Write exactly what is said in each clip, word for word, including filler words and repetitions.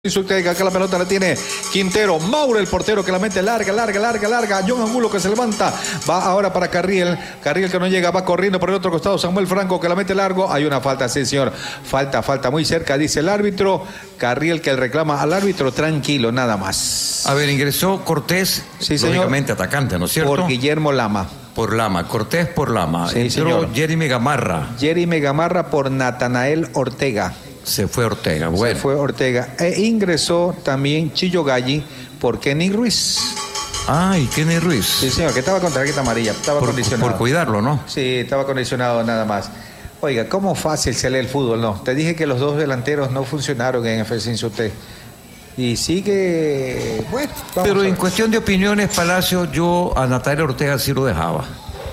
Usted acá la pelota la tiene Quintero, Mauro el portero que la mete larga, larga, larga, larga, John Angulo que se levanta, va ahora para Carriel, Carriel que no llega, va corriendo por el otro costado, Samuel Franco que la mete largo, hay una falta, sí señor, falta, falta muy cerca, dice el árbitro, Carriel que reclama al árbitro, tranquilo, nada más. A ver, ingresó Cortés, sí, señor, lógicamente atacante, ¿no es cierto? Por Guillermo Lama. Por Lama, Cortés por Lama, sí, entró señor. Jeremy Gamarra. Jeremy Gamarra por Natanael Ortega. Se fue Ortega, bueno. Se fue Ortega. E ingresó también Chillo Galli por Kenny Ruiz. Ay, Kenny Ruiz. Sí, señor, que estaba con tarjeta amarilla, estaba por, condicionado. Por cuidarlo, ¿no? Sí, estaba condicionado nada más. Oiga, cómo fácil se lee el fútbol, ¿no? Te dije que los dos delanteros no funcionaron en F C Insuté. Y sigue... Bueno, pero en cuestión de opiniones, Palacio, yo a Natalia Ortega sí lo dejaba.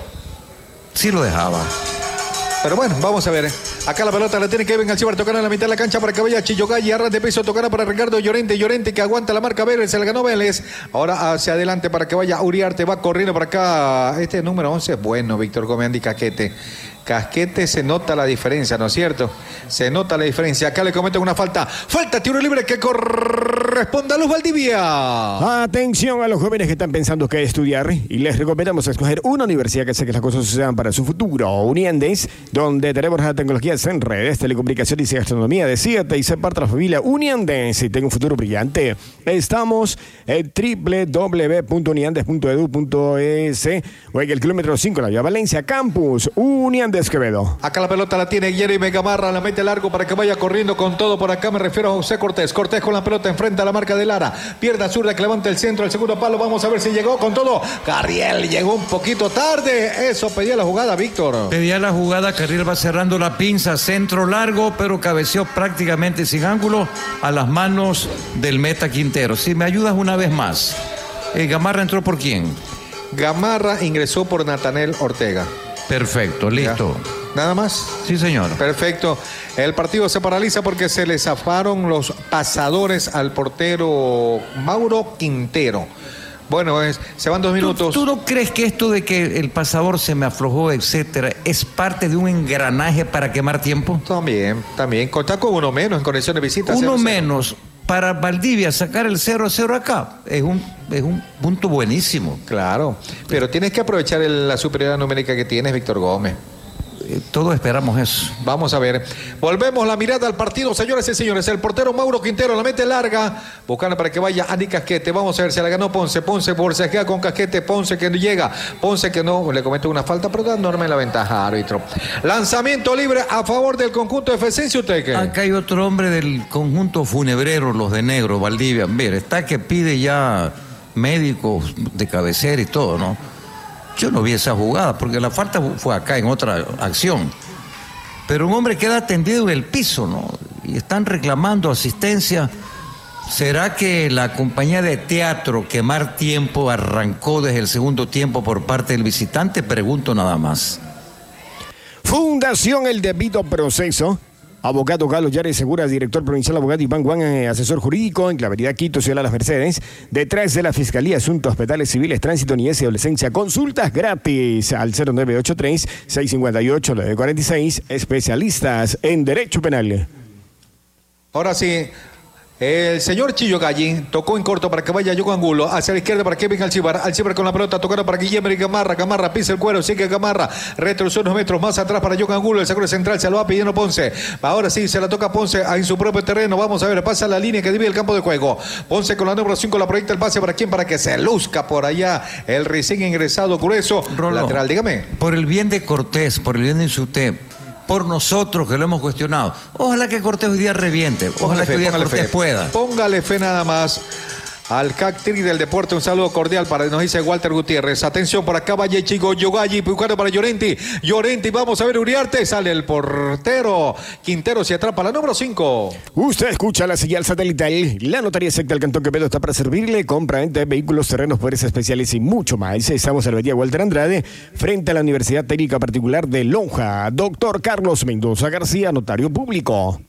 Sí lo dejaba. Pero bueno, vamos a ver. Acá la pelota la tiene Kevin Alcibar, tocando en la mitad de la cancha para que vaya Chillo Galli, arras de peso, tocará para Ricardo Llorente, Llorente que aguanta la marca Vélez, se la ganó Vélez. Ahora hacia adelante para que vaya Uriarte, va corriendo para acá. Este número once es bueno, Víctor Gómez Andy Casquete. Casquete se nota la diferencia, ¿no es cierto? Se nota la diferencia. Acá le cometen una falta. Falta, tiro libre que corresponde a Luz Valdivia. Atención a los jóvenes que están pensando qué estudiar y les recomendamos escoger una universidad que sé que las cosas sucedan para su futuro. Uniandes, donde tenemos las tecnologías en redes, telecomunicaciones y gastronomía. Decídete y sé parte de la familia Uniandes y tenga un futuro brillante. Estamos en doble u doble u doble u punto uniandes punto edu punto es o en el kilómetro cinco, la vía Valencia, Campus Uniandes Quevedo. Acá la pelota la tiene Jeremy Gamarra, la mete largo para que vaya corriendo con todo. Por acá me refiero a José Cortés. Cortés con la pelota enfrente a la marca de Lara. Pierda zurda que levanta el centro, el segundo palo. Vamos a ver si llegó con todo. Carriel llegó un poquito tarde. Eso pedía la jugada, Víctor. Pedía la jugada. Carriel va cerrando la pinza. Centro largo, pero cabeceó prácticamente sin ángulo a las manos del meta Quintero. Si me ayudas una vez más. Eh, ¿Gamarra entró por quién? Gamarra ingresó por Natanael Ortega. Perfecto, listo. ¿Ya? ¿Nada más? Sí, señor. Perfecto. El partido se paraliza porque se le zafaron los pasadores al portero Mauro Quintero. Bueno, es, se van dos minutos. ¿Tú, ¿Tú no crees que esto de que el pasador se me aflojó, etcétera, es parte de un engranaje para quemar tiempo? También, también. Contar con uno menos en condición de visita. Uno cero, cero. menos. Para Valdivia sacar el cero a cero acá es un, es un punto buenísimo. Claro, pero tienes que aprovechar el, la superioridad numérica que tienes, Víctor Gómez. Eh, todos esperamos eso. Vamos a ver. Volvemos la mirada al partido, señores y señores. El portero Mauro Quintero la mete larga, buscando para que vaya Andy Casquete. Vamos a ver, se la ganó Ponce. Ponce forcejea con Casquete. Ponce que no llega. Ponce que no le comete una falta, pero da enorme la ventaja, árbitro. Lanzamiento libre a favor del conjunto de F C Insuteque. Acá hay otro hombre del conjunto funebrero, los de negro, Valdivia. Mira, está que pide ya médicos de cabecera y todo, ¿no? Yo no vi esa jugada, porque la falta fue acá en otra acción. Pero un hombre queda tendido en el piso, ¿no? Y están reclamando asistencia. ¿Será que la compañía de teatro Quemar Tiempo arrancó desde el segundo tiempo por parte del visitante? Pregunto nada más. Fundación El Debido Proceso. Abogado Galo Yares Segura, director provincial, abogado Iván Guan, asesor jurídico en Clavería Quito, Ciudad de las Mercedes. Detrás de la Fiscalía, Asuntos Penales Civiles, Tránsito, Niñez y Adolescencia. Consultas gratis al cero nueve ocho tres, seis cinco ocho, nueve cuatro seis. Especialistas en Derecho Penal. Ahora sí. El señor Chillo Galli tocó en corto para que vaya John Angulo, hacia la izquierda para Kevin Alcibar, Alcibar con la pelota, tocando para Guillermo Gamarra, Gamarra pisa el cuero, sigue Gamarra, retrocede unos metros más atrás para John Angulo, el seguro central se lo va pidiendo Ponce, ahora sí se la toca Ponce en su propio terreno, vamos a ver, pasa la línea que divide el campo de juego, Ponce con la número cinco la proyecta el pase para quién, para que se luzca por allá el recién ingresado grueso, Rolo, lateral, dígame. Por el bien de Cortés, por el bien de Insuté, por nosotros que lo hemos cuestionado. Ojalá que Cortés hoy día reviente. Ojalá que hoy día Cortés fe. pueda. Póngale fe nada más al Cactri del Deporte. Un saludo cordial para, nos dice Walter Gutiérrez. Atención, por acá vaya Chico Yogalli, buscando para Llorenti. Llorenti, vamos a ver Uriarte. Sale el portero. Quintero se atrapa la número cinco. Usted escucha la señal satelital. La Notaría Secta del Cantón Quevedo está para servirle. Compra de vehículos, terrenos, poderes especiales y mucho más. Estamos en la avenida Walter Andrade, frente a la Universidad Técnica Particular de Lonja. Doctor Carlos Mendoza García, notario público.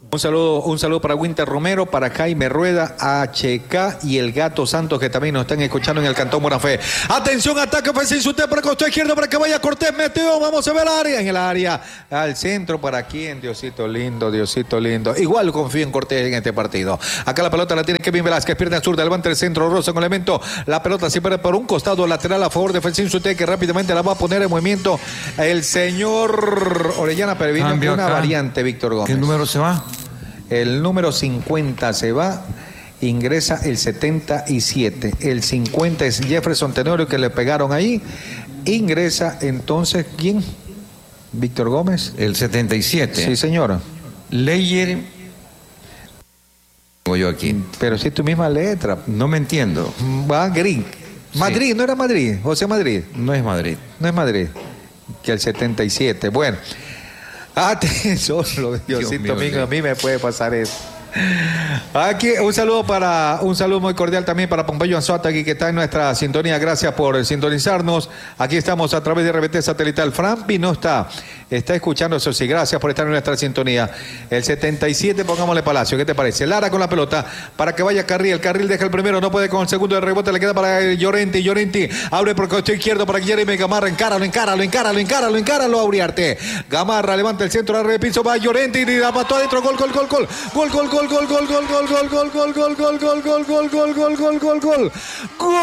Un saludo, un saludo para Winter Romero, para Jaime Rueda, H K y el Gato Santos, que también nos están escuchando en el Cantón Bonafé. Atención, ataque ofensivo usted para el costado izquierdo para que vaya Cortés, metió, vamos a ver el área, en el área, al centro, ¿para quién? Diosito lindo, Diosito lindo. Igual confío en Cortés en este partido. Acá la pelota la tiene Kevin Velázquez, pierde al sur, levanta el centro, Rosa con elemento, la pelota se pierde por un costado lateral a favor de defensivo usted, que rápidamente la va a poner en movimiento el señor Orellana, pero viene Cambio una acá. variante, Víctor Gómez. ¿Qué número se va? El número cincuenta se va, ingresa el setenta y siete. El cincuenta es Jefferson Tenorio, que le pegaron ahí. Ingresa entonces, ¿quién? Víctor Gómez. El setenta y siete. Sí, señora. Leyer. Tengo yo aquí. Pero si tu misma letra. No me entiendo. Madrid. Madrid, Sí. no era Madrid. José Madrid. No es Madrid. No es Madrid. Que el setenta y siete. Bueno. Atención, Diosito mío, a mí me puede pasar eso. Aquí un saludo para un saludo muy cordial también para Pompeyo Anzuategui, que está en nuestra sintonía. Gracias por sintonizarnos. Aquí estamos a través de R B T Satelital. Frampi no está, está escuchando, eso sí. Gracias por estar en nuestra sintonía. El setenta y siete, pongámosle Palacio. ¿Qué te parece? Lara con la pelota para que vaya Carril. El Carril deja el primero, no puede con el segundo de rebote. Le queda para Llorenti. Llorenti abre por el costado izquierdo para Jeremy Gamarra. Encáralo, encáralo, encáralo, encáralo, encáralo a Uriarte. Gamarra levanta el centro, arre de piso, va Llorenti y la mató adentro. Gol, gol, gol, gol. Gol, gol, gol. Gol, gol, gol, gol, gol, gol, gol, gol, gol, gol, gol, gol, gol, gol, gol, gol, gol, gol. Gol.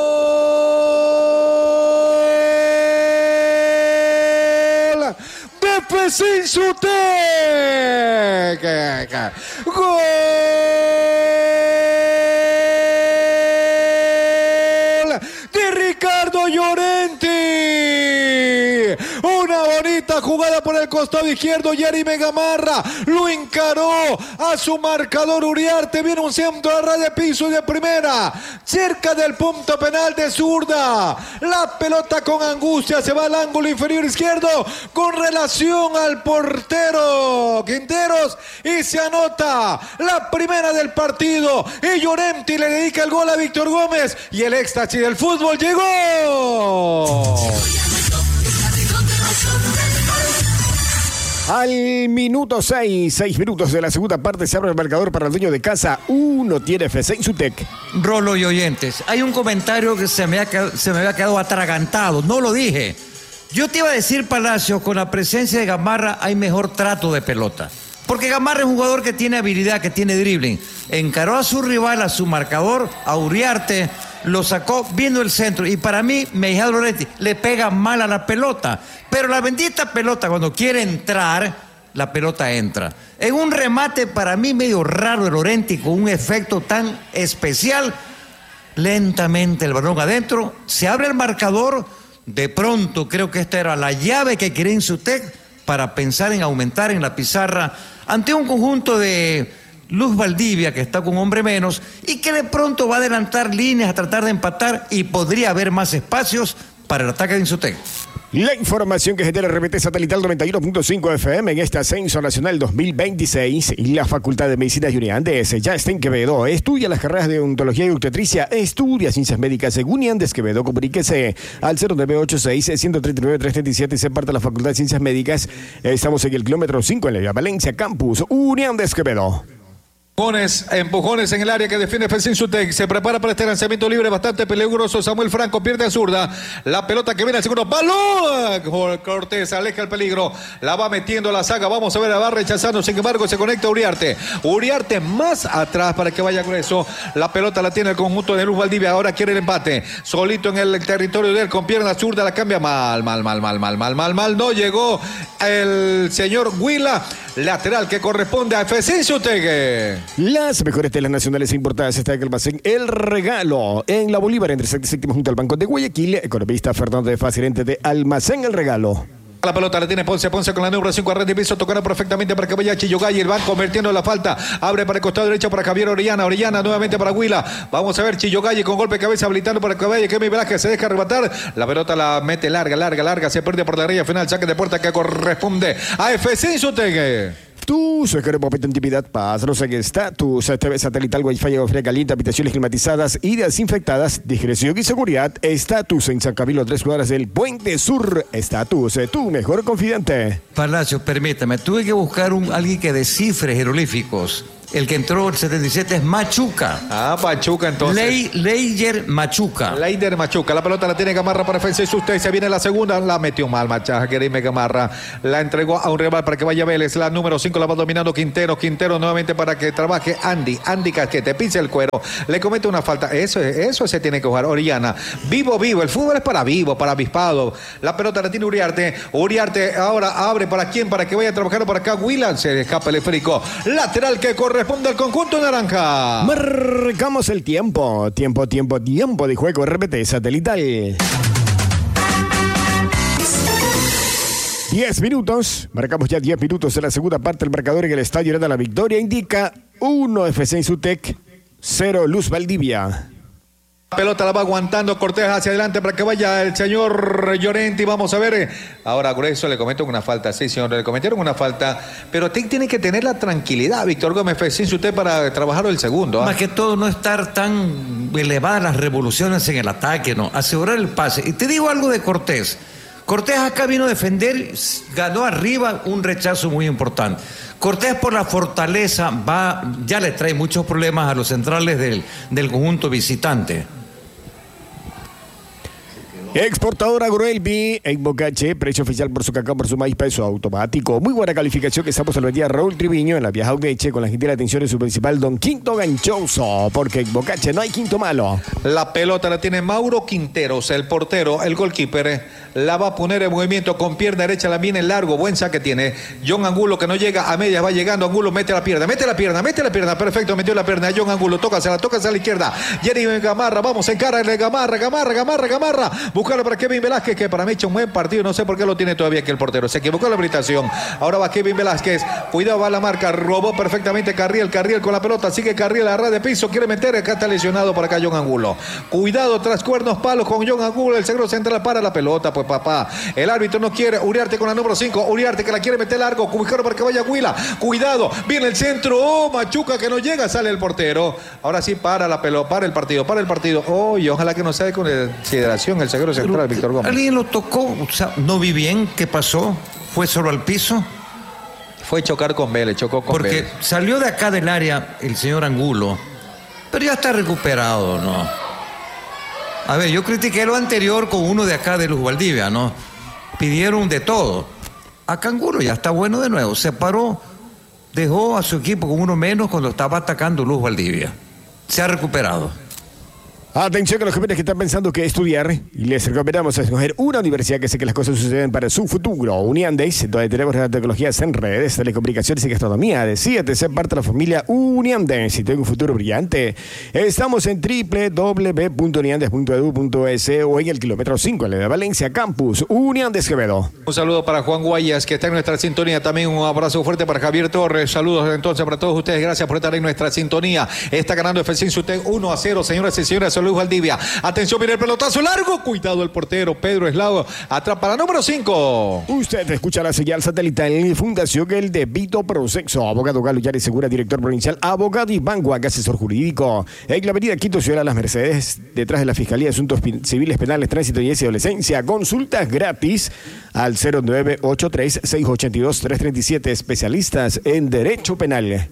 De F C Insutec. Gol de Ricardo Llorenti. Una bonita jugada por el costado izquierdo. Jeremy Gamarra lo encaró a su marcador Uriarte. Viene un centro a ras de piso y de primera, cerca del punto penal de zurda. La pelota con angustia se va al ángulo inferior izquierdo con relación al portero Quinteros y se anota la primera del partido. Y Llorenti le dedica el gol a Víctor Gómez y el éxtasis del fútbol llegó. Al minuto seis, seis minutos de la segunda parte, se abre el marcador para el dueño de casa. Uno tiene F C Insutec. Rolo y oyentes, hay un comentario que se me, ha, se me había quedado atragantado, no lo dije. Yo te iba a decir, Palacio, con la presencia de Gamarra hay mejor trato de pelota. Porque Gamarra es un jugador que tiene habilidad, que tiene dribbling. Encaró a su rival, a su marcador, a Uriarte, lo sacó viendo el centro. Y para mí, Meijal Loretti le pega mal a la pelota. Pero la bendita pelota, cuando quiere entrar, la pelota entra. En un remate para mí medio raro de Loretti, con un efecto tan especial, lentamente el balón adentro, se abre el marcador. De pronto creo que esta era la llave que quería Insutec para pensar en aumentar en la pizarra ante un conjunto de Luz Valdivia, que está con un hombre menos, y que de pronto va a adelantar líneas a tratar de empatar y podría haber más espacios para el ataque de Insutec. La información que genera R B T Satelital noventa y uno punto cinco F M en este Ascenso Nacional dos mil veintiséis. La Facultad de Medicina Junior Andes ya está en Quevedo. Estudia las carreras de odontología y obstetricia. Estudia ciencias médicas en Uniandes Quevedo. Comuníquese al cero nueve ocho seis, uno tres nueve, tres tres siete y se parte de la Facultad de Ciencias Médicas. Estamos en el kilómetro cinco en la Vía Valencia Campus. Uniandes Quevedo. Empujones, empujones en el área que defiende F C Insutec. Se prepara para este lanzamiento libre bastante peligroso. Samuel Franco pierde a zurda. La pelota que viene al segundo. ¡Balón! Cortés aleja el peligro. La va metiendo la saga. Vamos a ver, la va rechazando. Sin embargo, se conecta Uriarte. Uriarte más atrás para que vaya grueso. La pelota la tiene el conjunto de Luz Valdivia. Ahora quiere el empate. Solito en el territorio de él. Con pierna zurda la cambia mal, mal, mal, mal, mal, mal, mal, mal. No llegó el señor Huila. Lateral que corresponde a F C Insutec. Las mejores telas nacionales e importadas está en el almacén El Regalo, en la Bolívar, entre sexta y séptima, junto al Banco de Guayaquil. Economista Fernando de Faz, gerente de Almacén El Regalo. La pelota la tiene Ponce, Ponce con la número cinco a red de piso, tocará perfectamente para que vaya Chillogay, el van convirtiendo la falta, abre para el costado derecho para Javier Orellana, Orellana nuevamente para Huila, vamos a ver Chillogay con golpe de cabeza habilitando para que vaya Kemi Velázquez, se deja arrebatar, la pelota la mete larga, larga, larga, se pierde por la raya final, saque de puerta que corresponde a F C Insutec. Estatus, Popeta Intimidad, Pazos en Estatus, T V satelital, Wi-Fi, agua fría caliente, habitaciones climatizadas y desinfectadas, discreción y seguridad. Estatus en San Camilo, tres cuadras del Puente Sur. Estatus, tu mejor confidente. Palacio, permítame, tuve que buscar un, alguien que descifre jeroglíficos. El que entró el setenta y siete es Machuca. Ah, Machuca entonces. Ley, Leider Machuca. Leider Machuca. La pelota la tiene Gamarra para defensa y usted se viene la segunda. La metió mal Machaja. Querime Gamarra. La entregó a un rival para que vaya Vélez. La número cinco la va dominando Quintero. Quintero nuevamente para que trabaje Andy. Andy Casquete. Pise el cuero. Le comete una falta. Eso, eso se tiene que jugar. Orellana. Vivo, vivo. El fútbol es para vivo, para avispado. La pelota la tiene Uriarte. Uriarte ahora abre para quién, para que vaya a trabajar por acá. Willan se le escapa el esférico. Lateral que corre. Responde al conjunto naranja. Marcamos el tiempo. Tiempo, tiempo, tiempo de juego. R P T satelital. diez minutos. Marcamos ya diez minutos en la segunda parte. El marcador en el estadio de la Victoria indica uno F C Insutec, cero Luz Valdivia. La pelota la va aguantando Cortés hacia adelante para que vaya el señor Llorenti. Vamos a ver. Ahora Grueso le cometen una falta. Sí, señor, le cometieron una falta. Pero tiene que tener la tranquilidad, Víctor Gómez, sin usted para trabajar el segundo. ¿eh? Más que todo, no estar tan elevadas las revoluciones en el ataque, no. Asegurar el pase. Y te digo algo de Cortés. Cortés acá vino a defender, ganó arriba un rechazo muy importante. Cortés por la fortaleza va, ya le trae muchos problemas a los centrales del, del conjunto visitante. Exportadora Gruelvi en Bocache, precio oficial por su cacao, por su maíz, peso automático. Muy buena calificación que estamos en el día Raúl Triviño en la vieja Udeche con la gentil atención de su principal Don Quinto Ganchoso, porque en Bocache no hay quinto malo. La pelota la tiene Mauro Quinteros, el portero, el goalkeeper. La va a poner en movimiento con pierna derecha, la viene largo, buen saque tiene. John Angulo que no llega a medias, va llegando. Angulo mete la pierna, mete la pierna, mete la pierna. Perfecto, metió la pierna. John Angulo, toca, se la toca hacia la izquierda. Jeremy Gamarra, vamos en cara de Gamarra, Gamarra, Gamarra, Gamarra. Buscarlo para Kevin Velázquez, que para mí ha hecho un buen partido. No sé por qué lo tiene todavía aquí el portero. Se equivocó la habilitación. Ahora va Kevin Velázquez. Cuidado, va la marca. Robó perfectamente Carriel. Carriel con la pelota. Sigue Carriel a ras de piso. Quiere meter. Acá está lesionado por acá John Angulo. Cuidado, tras cuernos palos con John Angulo. El seguro central para la pelota. Pues papá. El árbitro no quiere. Uriarte con la número cinco. Uriarte que la quiere meter largo. Cubicaron para que vaya Huila. Cuidado. Viene el centro. Oh, Machuca que no llega. Sale el portero. Ahora sí para la pelota. Para el partido. Para el partido. Oh, y ojalá que no sea de consideración el seguro central, Víctor Gómez. ¿Alguien lo tocó? O sea, no vi bien. ¿Qué pasó? ¿Fue solo al piso? Fue chocar con Vélez, chocó con Porque Vélez. salió de acá del área el señor Angulo, pero ya está recuperado, ¿no? A ver, yo critiqué lo anterior con uno de acá de Luz Valdivia, ¿no? Pidieron de todo. Acá Angulo ya está bueno de nuevo. Se paró, dejó a su equipo con uno menos cuando estaba atacando Luz Valdivia. Se ha recuperado. Atención a los jóvenes que están pensando que estudiar y les recomendamos escoger una universidad que sé que las cosas suceden para su futuro. Uniandes, donde tenemos las tecnologías en redes, telecomunicaciones y gastronomía. Decídete ser parte de la familia Uniandes y tengo un futuro brillante. Estamos en doble u doble u doble u punto uniandes punto edu punto es o en el kilómetro cinco, en la de Valencia Campus. Uniandes Quevedo. Un saludo para Juan Guayas, que está en nuestra sintonía. También un abrazo fuerte para Javier Torres. Saludos entonces para todos ustedes. Gracias por estar en nuestra sintonía. Está ganando F C Insutec uno a cero, señoras y señores. Luz Valdivia. Atención, viene el pelotazo largo. Cuidado el portero Pedro Eslao. Atrapa la número cinco. Usted escucha la señal satelital en Fundación El Debito Proceso. Abogado Galo Yares Segura, director provincial. Abogado Iván Guaga, asesor jurídico. En la avenida Quito, Ciudad de las Mercedes, detrás de la Fiscalía de Asuntos Civiles, Penales, Tránsito, Niñez y Adolescencia. Consultas gratis al cero nueve ocho tres, seis ocho dos, tres tres siete. Especialistas en Derecho Penal.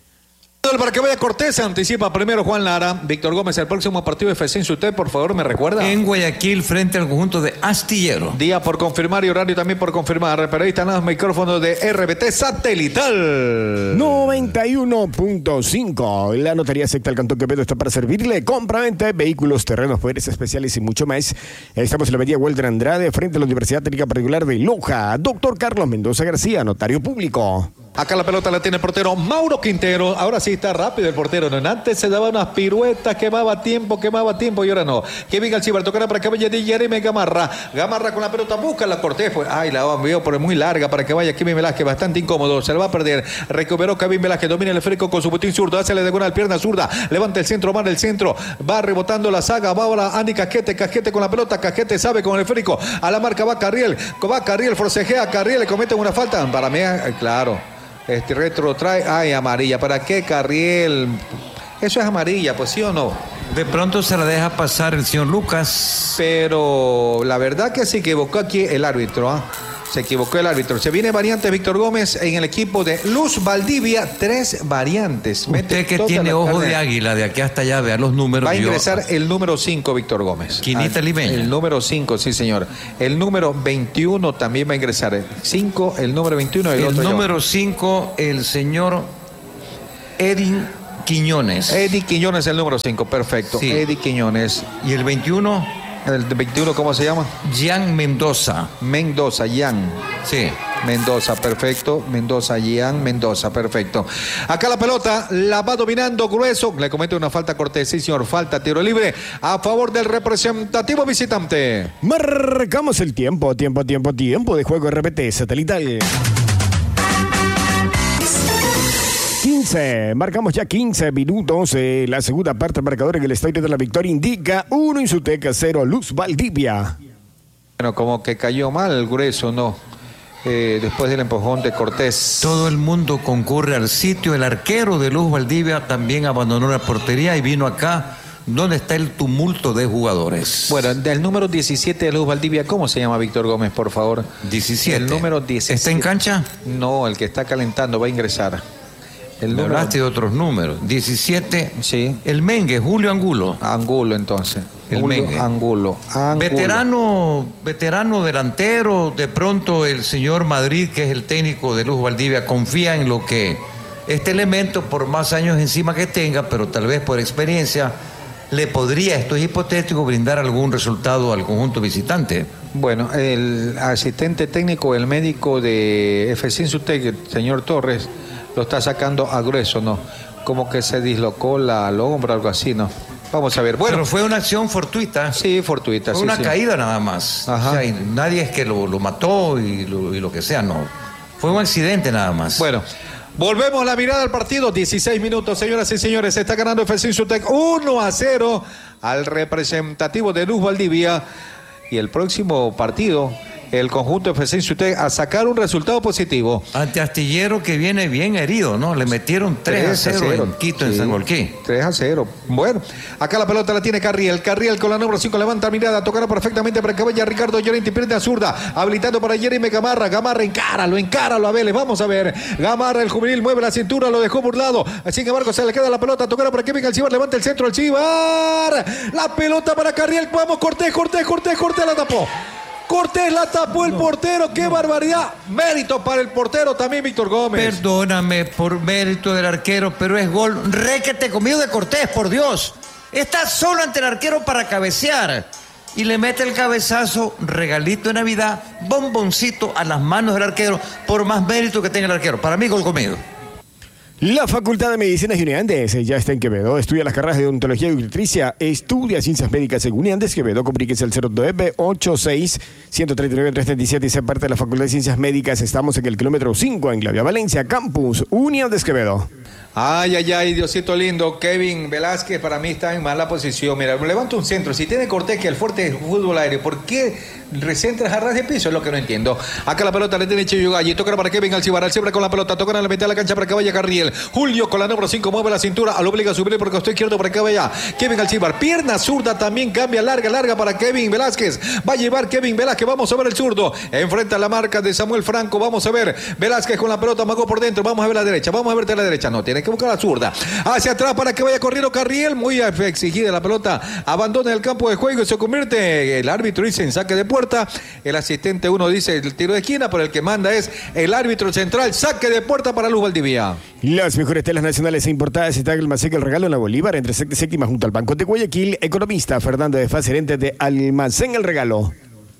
Para que vaya Cortés, anticipa primero Juan Lara. Víctor Gómez, el próximo partido de F C Insutec, por favor, ¿me recuerda? En Guayaquil, frente al conjunto de Astillero. Día por confirmar y horario también por confirmar. Pero ahí están los micrófonos de R B T Satelital. noventa y uno punto cinco. La Notaría Secta del Cantón Quevedo está para servirle. Compra-venta de vehículos, terrenos, poderes especiales y mucho más. Estamos en la avenida Walter Andrade, frente a la Universidad Técnica Particular de Loja. Doctor Carlos Mendoza García, notario público. Acá la pelota la tiene el portero Mauro Quintero. Ahora sí está rápido el portero, ¿no? Antes se daba unas piruetas, quemaba tiempo, quemaba tiempo y ahora no. Kevin Alcibar tocará para que vaya de Jeremy Gamarra. Gamarra con la pelota, busca la Cortés. Pues, ay, la envió por muy larga para que vaya Kevin Velázquez, bastante incómodo. Se la va a perder. Recuperó Kevin Velázquez, domina el esférico con su botín zurdo. Hace la diagonal, pierna zurda. Levanta el centro, manda el centro. Va rebotando la saga. Va ahora Andy Casquete. Casquete con la pelota. Casquete sabe con el esférico. A la marca va Carriel. Va Carriel, forcejea. Carriel le cometen una falta. Para mí, claro. Este retrotrae. Ay, amarilla. ¿Para qué, Carriel? Eso es amarilla, pues, ¿sí o no? De pronto se la deja pasar el señor Lucas. Pero la verdad que se equivocó aquí el árbitro, ¿ah? ¿eh? Se equivocó el árbitro. Se viene variante Víctor Gómez en el equipo de Luz Valdivia. Tres variantes. Usted que tiene ojo de águila de aquí hasta allá, vea los números. Va a ingresar yo... el número cinco, Víctor Gómez. Quinita Limeña. El número cinco, sí, señor. El número veintiuno también va a ingresar. cinco, el número veintiuno. El, el otro número cinco, el señor Edin Quiñones. Eddie Quiñones, el número cinco, perfecto. Sí. Eddie Quiñones. ¿Y el veintiuno? El veintiuno, ¿cómo se llama? Jan Mendoza. Mendoza, Jan. Sí. Mendoza, perfecto. Mendoza, Jan Mendoza, perfecto. Acá la pelota la va dominando Grueso. Le comete una falta Cortés, sí, señor. Falta, tiro libre a favor del representativo visitante. Marcamos el tiempo, tiempo, tiempo, tiempo de juego R P T satelital. quince, marcamos ya quince minutos. Eh, la segunda parte del marcador en el estadio de la Victoria indica uno Insuteca, cero Luz Valdivia. Bueno, como que cayó mal el Grueso, ¿no? Eh, después del empujón de Cortés. Todo el mundo concurre al sitio. El arquero de Luz Valdivia también abandonó la portería y vino acá donde está el tumulto de jugadores. Bueno, del número diecisiete de Luz Valdivia, ¿cómo se llama, Víctor Gómez, por favor? diecisiete. El número diecisiete. ¿Está en cancha? No, el que está calentando va a ingresar. El número... hablaste de otros números. diecisiete. Sí. El Mengue, Julio Angulo. Angulo, entonces. El Julio Mengue. Angulo. Angulo. Veterano, veterano delantero. De pronto el señor Madrid, que es el técnico de Luz Valdivia, confía en lo que este elemento, por más años encima que tenga, pero tal vez por experiencia, le podría, esto es hipotético, brindar algún resultado al conjunto visitante. Bueno, el asistente técnico, el médico de F C Insutec, el señor Torres, lo está sacando a Grueso, ¿no? Como que se dislocó la, el hombro, algo así, ¿no? Vamos a ver. Bueno, pero fue una acción fortuita. Sí, fortuita. Fue sí, una sí. caída nada más. Ajá. O sea, y nadie es que lo, lo mató y lo, y lo que sea, no. Fue un accidente nada más. Bueno, volvemos la mirada al partido. dieciséis minutos, señoras y señores. Está ganando F C Insutec uno a cero al representativo de Luz Valdivia. Y el próximo partido, el conjunto F C Insutec a sacar un resultado positivo. Ante Astillero, que viene bien herido, ¿no? Le metieron tres a cero en Quito, sí, en San Golquí. tres a cero. Bueno, acá la pelota la tiene Carriel. Carriel con la número cinco levanta mirada, tocará perfectamente para que vaya Ricardo Llorente, pierde a zurda, habilitando para Jeremy Gamarra. Gamarra encáralo, encáralo a Vélez. Vamos a ver. Gamarra, el juvenil, mueve la cintura, lo dejó burlado. Sin embargo, se le queda la pelota, tocará para Kevin Alcibar, levanta el centro, Alcibar. La pelota para Carriel. Vamos, Cortés, Cortés, Cortés, Cortés la tapó. Cortés la tapó el portero, qué barbaridad. Mérito para el portero también, Víctor Gómez. Perdóname por mérito del arquero, pero es gol requete comido de Cortés, por Dios. Está solo ante el arquero para cabecear. Y le mete el cabezazo, regalito de Navidad, bomboncito a las manos del arquero, por más mérito que tenga el arquero. Para mí, gol comido. La Facultad de Medicina Uniandes ya está en Quevedo. Estudia las carreras de odontología y obstetricia. Estudia ciencias médicas en Uniandes, Quevedo. Comuníquese al cero nueve ocho seis, uno tres nueve, tres tres siete y sea parte de la Facultad de Ciencias Médicas. Estamos en el kilómetro cinco en la Vía Valencia, Campus Uniandes, Quevedo. Ay, ay, ay, Diosito lindo. Kevin Velázquez para mí está en mala posición. Mira, levanta un centro. Si tiene Cortés, que el fuerte es fútbol aéreo, ¿por qué recentras a ras de piso? Es lo que no entiendo. Acá la pelota le tiene Chiyo Galli. Toca para Kevin Alcibar. Alcibar con la pelota. Toca en la mitad de la cancha para que vaya Carriel. Julio con la número cinco mueve la cintura. Lo obliga a subir por el costado izquierdo para que vaya Kevin Alcibar. Pierna zurda también cambia. Larga, larga para Kevin Velázquez. Va a llevar Kevin Velázquez. Vamos a ver el zurdo. Enfrenta la marca de Samuel Franco. Vamos a ver. Velázquez con la pelota. Magó por dentro. Vamos a ver la derecha. Vamos a verte a la derecha. No, tiene que buscar la zurda. Hacia atrás para que vaya corriendo Carriel. Muy exigida la pelota. Abandona el campo de juego y se convierte. El árbitro dice en saque de puerta. El asistente uno dice el tiro de esquina, pero el que manda es el árbitro central. Saque de puerta para Luz Valdivia. Las mejores telas nacionales e importadas está en Almacén El Regalo en la Bolívar, entre sexta y séptima junto al Banco de Guayaquil. Economista Fernando de Faz, gerente de Almacén El Regalo.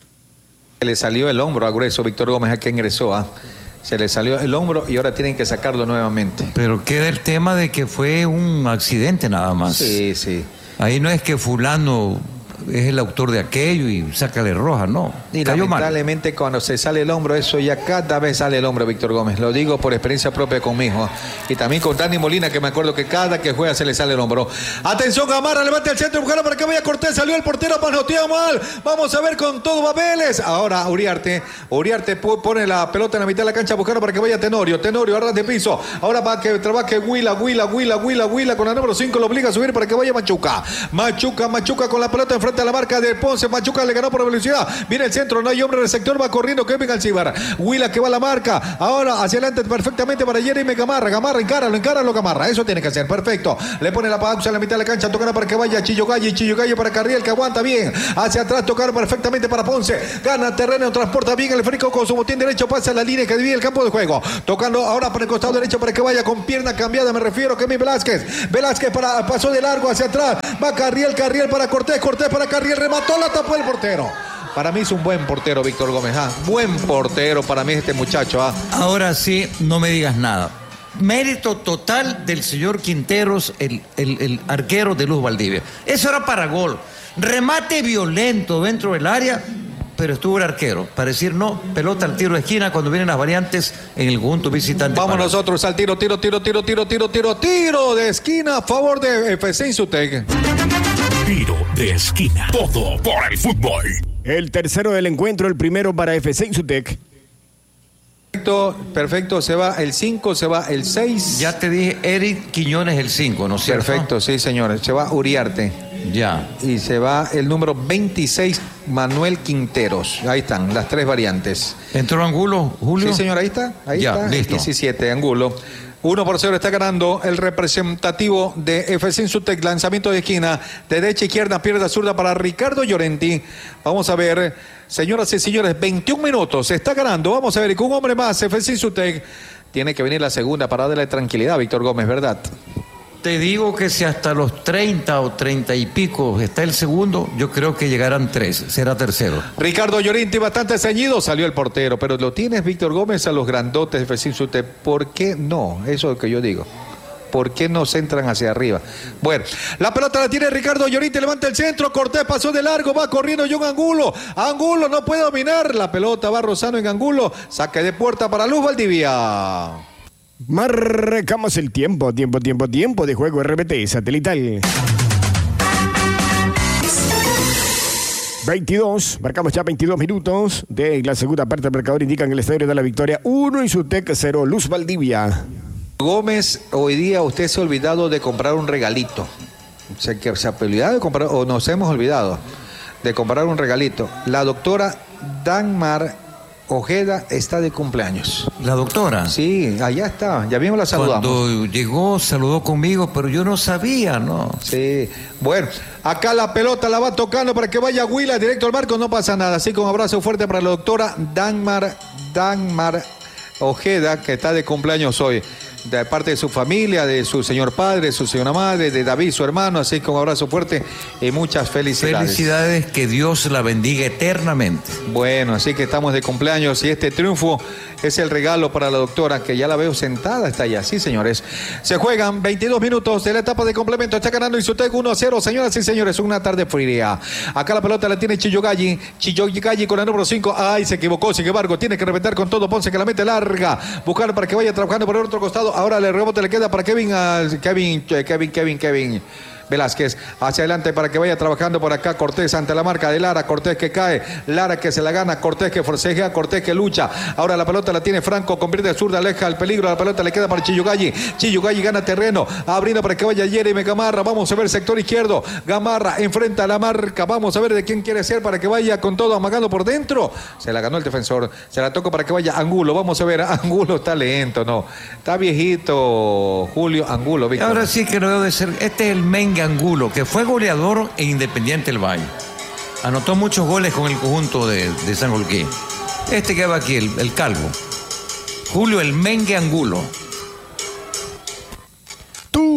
Se le salió el hombro a Grueso, Víctor Gómez, a que ingresó. ¿eh? Se le salió el hombro y ahora tienen que sacarlo nuevamente. Pero queda el tema de que fue un accidente nada más. Sí, sí. Ahí no es que fulano es el autor de aquello y sácale roja, no. Y Cayó mal. lamentablemente cuando se sale el hombro, eso ya cada vez sale el hombro, Víctor Gómez. Lo digo por experiencia propia conmigo. Y también con Dani Molina, que me acuerdo que cada que juega se le sale el hombro. Atención, Gamarra, levante al centro, buscando para que vaya Cortés. Salió el portero, manotea mal. Vamos a ver con todo va Vélez. Ahora Uriarte. Uriarte pone la pelota en la mitad de la cancha, buscando para que vaya Tenorio. Tenorio, arras de piso. Ahora va que trabaje Huila, Huila, Huila, Huila, Huila. Con la número cinco lo obliga a subir para que vaya Machuca. Machuca, Machuca con la pelota enfrente a la marca de Ponce. Machuca le ganó por velocidad. Viene el centro, no hay hombre en el sector, va corriendo Kevin Alcibar. Huila que va a la marca. Ahora hacia adelante perfectamente para Jeremy Gamarra. Gamarra, encáralo, encáralo Gamarra. Eso tiene que hacer, perfecto. Le pone la pausa en la mitad de la cancha, tocando para que vaya Chillo Galle, Chillo Galle para Carriel, que aguanta bien. Hacia atrás, tocar perfectamente para Ponce. Gana terreno, transporta bien el frico con su botín derecho, pasa la línea que divide el campo de juego. Tocando ahora por el costado derecho para que vaya con pierna cambiada, me refiero a Kevin Velázquez. Velázquez para, pasó de largo hacia atrás. Va Carriel, Carriel para Cortés, Cortés para Carriel, remató, la tapó el portero. Para mí es un buen portero, Víctor Gómez. ¿ah? Buen portero para mí este muchacho. ¿ah? Ahora sí, no me digas nada. Mérito total del señor Quinteros, el, el, el arquero de Luz Valdivia. Eso era para gol. Remate violento dentro del área, pero estuvo el arquero para decir no, pelota al tiro de esquina cuando vienen las variantes en el conjunto visitante. Vamos para... nosotros al tiro, tiro, tiro, tiro, tiro, tiro, tiro, tiro de esquina a favor de F C Insutec. Tiro de esquina, todo por el fútbol. El tercero del encuentro, el primero para F C Insutec. Perfecto, perfecto, se va el cinco, se va el seis. Ya te dije, Eric Quiñones el cinco, ¿no es cierto? Perfecto, sí señores, se va Uriarte. Ya. Y se va el número veintiséis, Manuel Quinteros. Ahí están, las tres variantes. ¿Entró Angulo, Julio? Sí, señor, ahí está. Ahí ya, está. Listo. diecisiete, Angulo. uno por cero está ganando el representativo de F C Insutec. Lanzamiento de esquina, de derecha, izquierda, pierna zurda para Ricardo Llorenti. Vamos a ver, señoras y señores, veintiún minutos. Se está ganando. Vamos a ver, y con un hombre más, F C Insutec. Tiene que venir la segunda para darle tranquilidad, Víctor Gómez, ¿verdad? Te digo que si hasta los treinta o treinta y pico está el segundo, yo creo que llegarán tres, será tercero. Ricardo Llorenti bastante ceñido, salió el portero, pero lo tienes, Víctor Gómez, a los grandotes de F C Insutec. ¿Por qué no? Eso es lo que yo digo. ¿Por qué no centran hacia arriba? Bueno, la pelota la tiene Ricardo Llorenti, levanta el centro, Cortés pasó de largo, va corriendo John Angulo. Angulo no puede dominar, la pelota va rozando en Angulo, saque de puerta para Luz Valdivia. Marcamos el tiempo, tiempo, tiempo, tiempo de juego R B T satelital. veintidós, marcamos ya veintidós minutos de la segunda parte del marcador. Indican el estadio de la Victoria uno, Insutec cero, Luz Valdivia. Gómez, hoy día usted se ha olvidado de comprar un regalito. O sea, que se ha olvidado de comprar, o nos hemos olvidado de comprar un regalito. La doctora Dagmar Ojeda está de cumpleaños. ¿La doctora? Sí, allá está, ya mismo la saludamos. Cuando llegó, saludó conmigo, pero yo no sabía, ¿no? Sí, bueno, acá la pelota la va tocando para que vaya Huila directo al marco, no pasa nada. Así que un abrazo fuerte para la doctora Dagmar, Dagmar Ojeda, que está de cumpleaños hoy. De parte de su familia, de su señor padre, de su señora madre, de David, su hermano, así que un abrazo fuerte y muchas felicidades. Felicidades, que Dios la bendiga eternamente. Bueno, así que estamos de cumpleaños y este triunfo es el regalo para la doctora, que ya la veo sentada, está allá. Sí, señores. Se juegan veintidós minutos de la etapa de complemento. Está ganando Insutec uno a cero. Señoras y señores, una tarde fría. Acá la pelota la tiene Chillo Galli. Chillo Galli con la número cinco. Ay, se equivocó, sin embargo, tiene que reventar con todo. Ponce que la mete larga. Buscar para que vaya trabajando por el otro costado. Ahora el rebote le queda para Kevin, uh, Kevin, Kevin, Kevin, Kevin. Velázquez hacia adelante para que vaya trabajando por acá Cortés ante la marca de Lara, Cortés que cae, Lara que se la gana, Cortés que forcejea, Cortés que lucha, ahora la pelota la tiene Franco, convierte zurda, aleja el peligro, la pelota le queda para Chillugalli, Chillugalli gana terreno, abriendo para que vaya Jeremy Gamarra, vamos a ver sector izquierdo, Gamarra enfrenta a la marca, vamos a ver de quién quiere ser para que vaya con todo amagando por dentro, se la ganó el defensor, se la tocó para que vaya Angulo, vamos a ver, Angulo está lento, no, está viejito Julio Angulo, Víctor. Ahora sí que no debe ser, este es el Menga Angulo, que fue goleador en Independiente del Valle. Anotó muchos goles con el conjunto de, de San Joaquín. Este que va aquí, el, el calvo. Julio el Mengue Angulo. Tu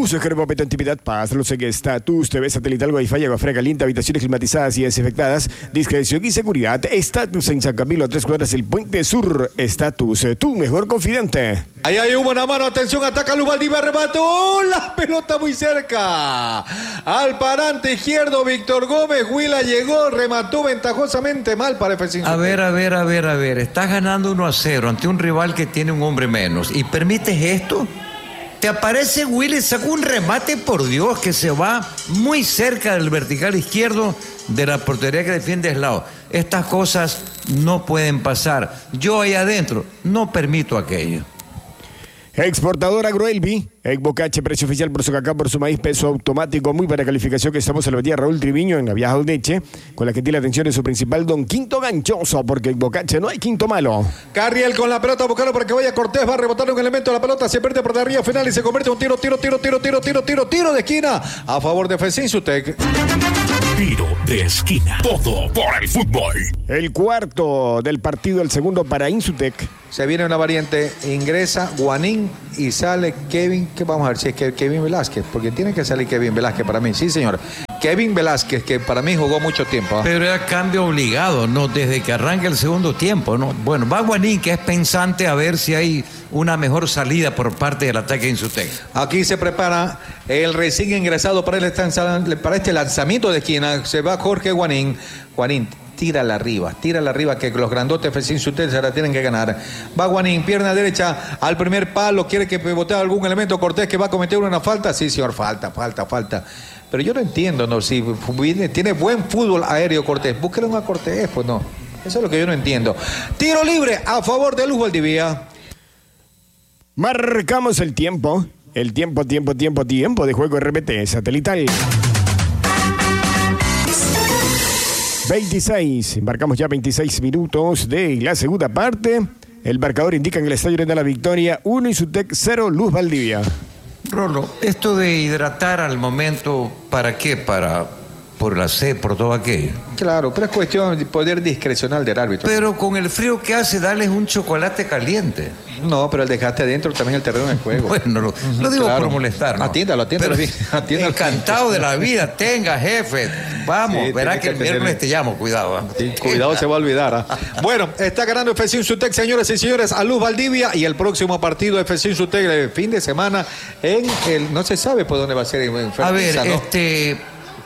Estatus, Gerbopeto Antividad Paz, lo sé que Estatus, T V satelital, Wi-Fi, agua fría caliente, habitaciones climatizadas y desinfectadas, discreción y seguridad. Estatus en San Camilo, a tres cuadras del Puente Sur. Estatus, tu mejor confidente. Ahí hay hubo una mano, atención, ataca Luz Valdivia, remató, la pelota muy cerca. Al parante izquierdo, Víctor Gómez, Huila llegó, remató ventajosamente mal para F cinco. A ver, a ver, a ver, a ver, estás ganando uno a cero ante un rival que tiene un hombre menos y permites esto. Te aparece Willy, sacó un remate, por Dios, que se va muy cerca del vertical izquierdo de la portería que defiende Eslao. Estas cosas no pueden pasar. Yo ahí adentro no permito aquello. Exportadora Agroelvi, Egbocache, precio oficial por su cacao, por su maíz, peso automático, muy buena calificación que estamos en la avenida Raúl Triviño, en la Vieja Aldeche, con la gentil atención de su principal don Quinto Ganchoso, porque Egbocache no hay quinto malo. Carriel con la pelota, buscando para que vaya Cortés, va a rebotar un elemento, la pelota se pierde por la arriba final y se convierte en un tiro, tiro, tiro, tiro, tiro, tiro, tiro, tiro de esquina a favor de F C Insutec. Tiro de esquina. Todo por el fútbol. El cuarto del partido, el segundo para Insutec. Se viene una variante, ingresa Guanín y sale Kevin, que vamos a ver si es que Kevin Velázquez, porque tiene que salir Kevin Velázquez para mí, sí señor. Kevin Velázquez, que para mí jugó mucho tiempo. ¿eh? Pero era cambio obligado, ¿no? Desde que arranca el segundo tiempo, ¿no? Bueno, va Guanín, que es pensante a ver si hay una mejor salida por parte del ataque de Insutec. Aquí se prepara el recién ingresado para, el, para este lanzamiento de esquina. Se va Jorge Guanín. Guanín, tírala arriba, tírala arriba, que los grandotes F C Insutec se la tienen que ganar. Va Guanín, pierna derecha al primer palo, quiere que pivotea algún elemento. Cortés, que va a cometer una falta. Sí, señor, falta, falta, falta. Pero yo no entiendo, ¿no? Si tiene buen fútbol aéreo Cortés, búsquelo a Cortés, pues no. Eso es lo que yo no entiendo. Tiro libre a favor de Luz Valdivia. Marcamos el tiempo. El tiempo, tiempo, tiempo, tiempo de juego R P T satelital. veintiséis. Marcamos ya veintiséis minutos de la segunda parte. El marcador indica en el Estadio de la Victoria uno, Insutec cero, Luz Valdivia. Rolo, esto de hidratar al momento, ¿para qué? Para por la sed, por todo aquello. Claro, pero es cuestión de poder discrecional del árbitro. Pero con el frío que hace, darles un chocolate caliente. No, pero el dejaste adentro también el terreno del juego. Bueno, lo, lo digo claro. Por molestar, ¿no? Atiéndalo, atiéndalo. Pero, atiéndalo. Encantado de la vida, tenga, jefe. Vamos, sí, verá que el miércoles te llamo, cuidado. ¿eh? Sí, cuidado, se va a olvidar. ¿eh? Bueno, está ganando F C Insutec, señoras y señores, a Luz Valdivia, y el próximo partido de F C Insutec el fin de semana en el, no se sabe por dónde va a ser. En a ver, ¿no? este,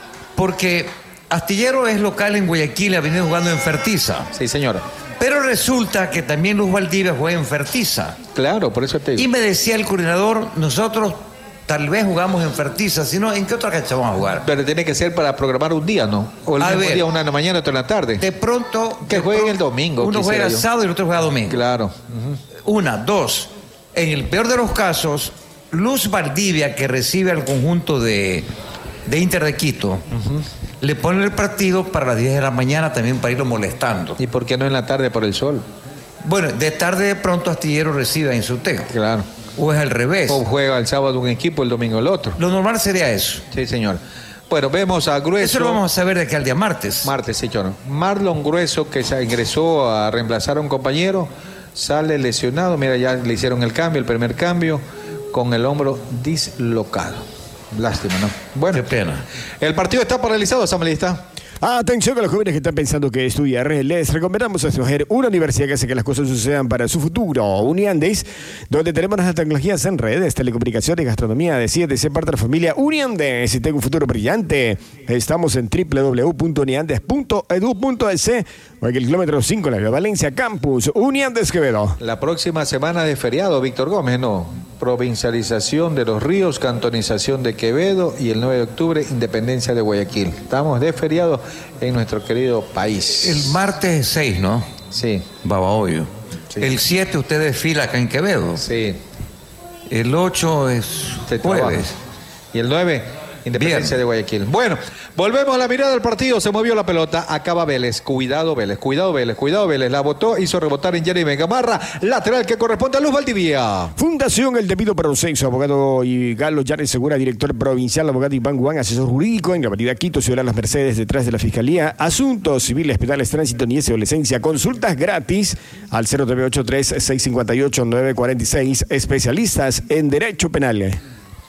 porque Astillero es local en Guayaquil, ha venido jugando en Fertiza. Sí, señora. Pero resulta que también Luz Valdivia juega en Fertiza. Claro, por eso te digo. Y me decía el coordinador, nosotros tal vez jugamos en Fertiza, sino ¿en qué otra cancha vamos a jugar? Pero tiene que ser para programar un día, ¿no? O el a mismo ver, día, una en la mañana, otra en la tarde. De pronto... Que jueguen el domingo. Uno juega yo. sábado y el otro juega domingo. Claro. Uh-huh. Una, dos. En el peor de los casos, Luz Valdivia, que recibe al conjunto de, de Inter de Quito... Uh-huh. Le ponen el partido para las diez de la mañana también para irlo molestando. ¿Y por qué no en la tarde por el sol? Bueno, de tarde de pronto Astillero recibe a Insutec. Claro. O es al revés. O juega el sábado un equipo, el domingo el otro. Lo normal sería eso. Sí, señor. Bueno, vemos a Grueso. Eso lo vamos a saber de aquí al día martes. Martes, señor. Marlon Grueso, que se ingresó a reemplazar a un compañero, sale lesionado. Mira, ya le hicieron el cambio, el primer cambio, con el hombro dislocado. Lástima, ¿no? Bueno, qué pena. El partido está paralizado, asambleísta. Atención a los jóvenes que están pensando que estudiar. Les recomendamos escoger una universidad que hace que las cosas sucedan para su futuro. Uniandes, donde tenemos las tecnologías en redes, telecomunicaciones, gastronomía. Decide ser parte de la familia Uniandes y tenga un futuro brillante. Estamos en doble u doble u doble u punto uniandes punto edu punto es o en el kilómetro cinco en la Vía Valencia Campus. Uniandes Quevedo. La próxima semana de feriado, Víctor Gómez, ¿no? Provincialización de los ríos, cantonización de Quevedo y el nueve de octubre, independencia de Guayaquil. Estamos de feriado en nuestro querido país. El martes seis, ¿no? Sí. Babahoyo. Sí. El siete usted desfila acá en Quevedo. Sí. El ocho es jueves. Y el nueve, independencia Bien. de Guayaquil. Bueno, volvemos a la mirada del partido. Se movió la pelota. Acaba Vélez. Cuidado Vélez. Cuidado Vélez. Cuidado Vélez. La botó. Hizo rebotar en Jeremy Gamarra. Lateral que corresponde a Luz Valdivia. Fundación El Debido Proceso. Abogado y Galo Yanes Segura. Director provincial. Abogado Iván Guán. Asesor jurídico en la avenida Quito. Ciudad Las Mercedes. Detrás de la Fiscalía. Asuntos civiles, penales, tránsito, niñez y adolescencia. Consultas gratis al cero nueve ocho tres, seis cinco ocho, nueve cuatro seis. Especialistas en Derecho Penal.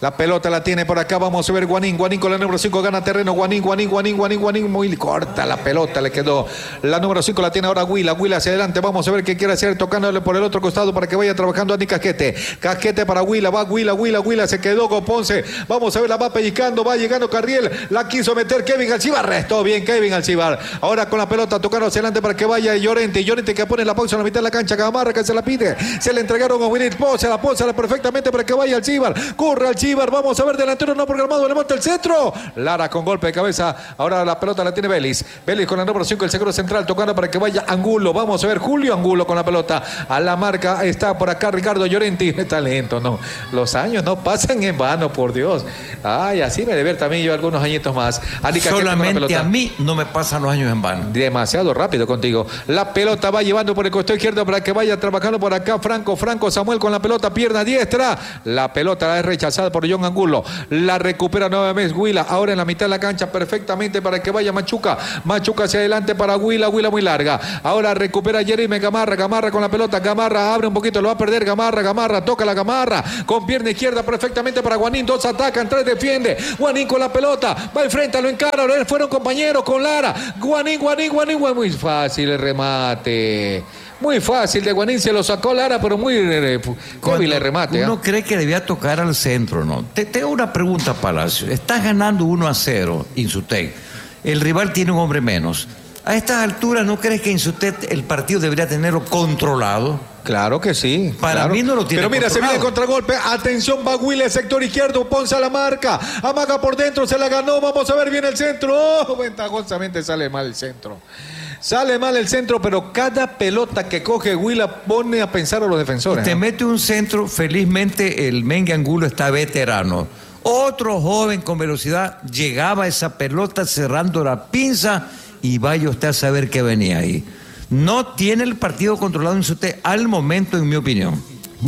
La pelota la tiene por acá, vamos a ver Guanín, Guanín con la número cinco, gana terreno, Guanín, Guanín, Guanín, Guanín, Guanín, muy corta la pelota, le quedó. La número cinco la tiene ahora Huila, Huila hacia adelante, vamos a ver qué quiere hacer, tocándole por el otro costado para que vaya trabajando Andy Casquete. Casquete para Huila, va Huila, Huila, Huila, se quedó con Ponce, vamos a ver, la va pellizcando, va llegando Carriel, la quiso meter Kevin Alcibar, restó bien Kevin Alcibar. Ahora con la pelota tocando hacia adelante para que vaya Llorente, Llorente que pone la pausa en la mitad de la cancha, Gamarra que se la pide, se le entregaron a Willy, Ponce, la pónsela perfectamente para que vaya Alcibar, corre Alcibar, vamos a ver delantero no programado, levanta el centro, Lara con golpe de cabeza, ahora la pelota la tiene Vélez, Vélez con la número cinco, el seguro central, tocando para que vaya Angulo, vamos a ver Julio Angulo con la pelota, a la marca está por acá Ricardo Llorente, está lento, no, los años no pasan en vano, por Dios, ay, así me debe ver también yo algunos añitos más. Solamente a mí no me pasan los años en vano. Demasiado rápido contigo, la pelota va llevando por el costado izquierdo para que vaya trabajando por acá Franco, Franco Samuel con la pelota, pierna diestra, la pelota es rechazada por John Angulo, la recupera nuevamente Huila, ahora en la mitad de la cancha perfectamente para que vaya Machuca, Machuca hacia adelante para Huila, Huila muy larga, ahora recupera Jeremy Gamarra, Gamarra con la pelota, Gamarra abre un poquito, lo va a perder Gamarra, Gamarra toca la Gamarra, con pierna izquierda perfectamente para Guanín, dos atacan, tres defiende, Guanín con la pelota, va al frente, lo encara, fueron compañeros con Lara, Guanín, Guanín, Guanín, muy fácil el remate. Muy fácil, de Guanín se lo sacó Lara, pero muy eh, débil el remate. Uno ¿eh? cree que debía tocar al centro, ¿no? Te tengo una pregunta, Palacio. Estás ganando uno a cero, Insutec. El rival tiene un hombre menos. A estas alturas, ¿no crees que Insutec el partido debería tenerlo controlado? Claro que sí. Para claro. mí no lo tiene. Pero mira, controlado. se viene el contragolpe. Atención, va Huila, sector izquierdo. Ponce a la marca. Amaga por dentro, se la ganó. Vamos a ver bien el centro. Oh, ventajosamente sale mal el centro. Sale mal el centro, pero cada pelota que coge Huila pone a pensar a los defensores. Y te ¿no? mete un centro, felizmente el Mengue Angulo está veterano. Otro joven con velocidad llegaba a esa pelota cerrando la pinza y vaya usted a saber qué venía ahí. No tiene el partido controlado en su te al momento, en mi opinión.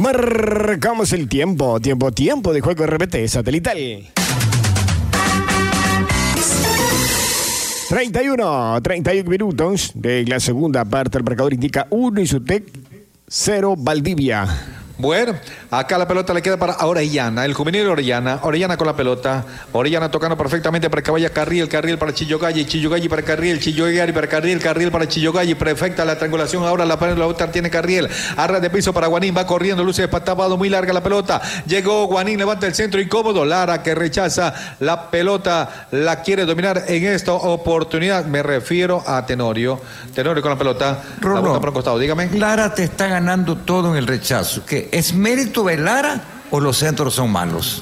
Marcamos el tiempo, tiempo, tiempo de juego R B T satelital. treinta y uno, treinta y uno minutos de la segunda parte. El marcador indica uno Insutec, cero Valdivia. Bueno, acá la pelota le queda para Orellana, el juvenil Orellana, Orellana con la pelota, Orellana tocando perfectamente para que vaya Carriel, Carriel para Chillogalli, Chillogalli para Carriel, Chillogalli para Carriel, Carriel para Chillogalli, perfecta la triangulación, ahora la pelota tiene Carriel, arra de piso para Guanín, va corriendo, luce despatado, muy larga la pelota, llegó Guanín, levanta el centro incómodo, Lara que rechaza la pelota, la quiere dominar en esta oportunidad, me refiero a Tenorio, Tenorio con la pelota, Rolo, la bota por un costado, dígame. Lara te está ganando todo en el rechazo, que ¿es mérito de Lara o los centros son malos?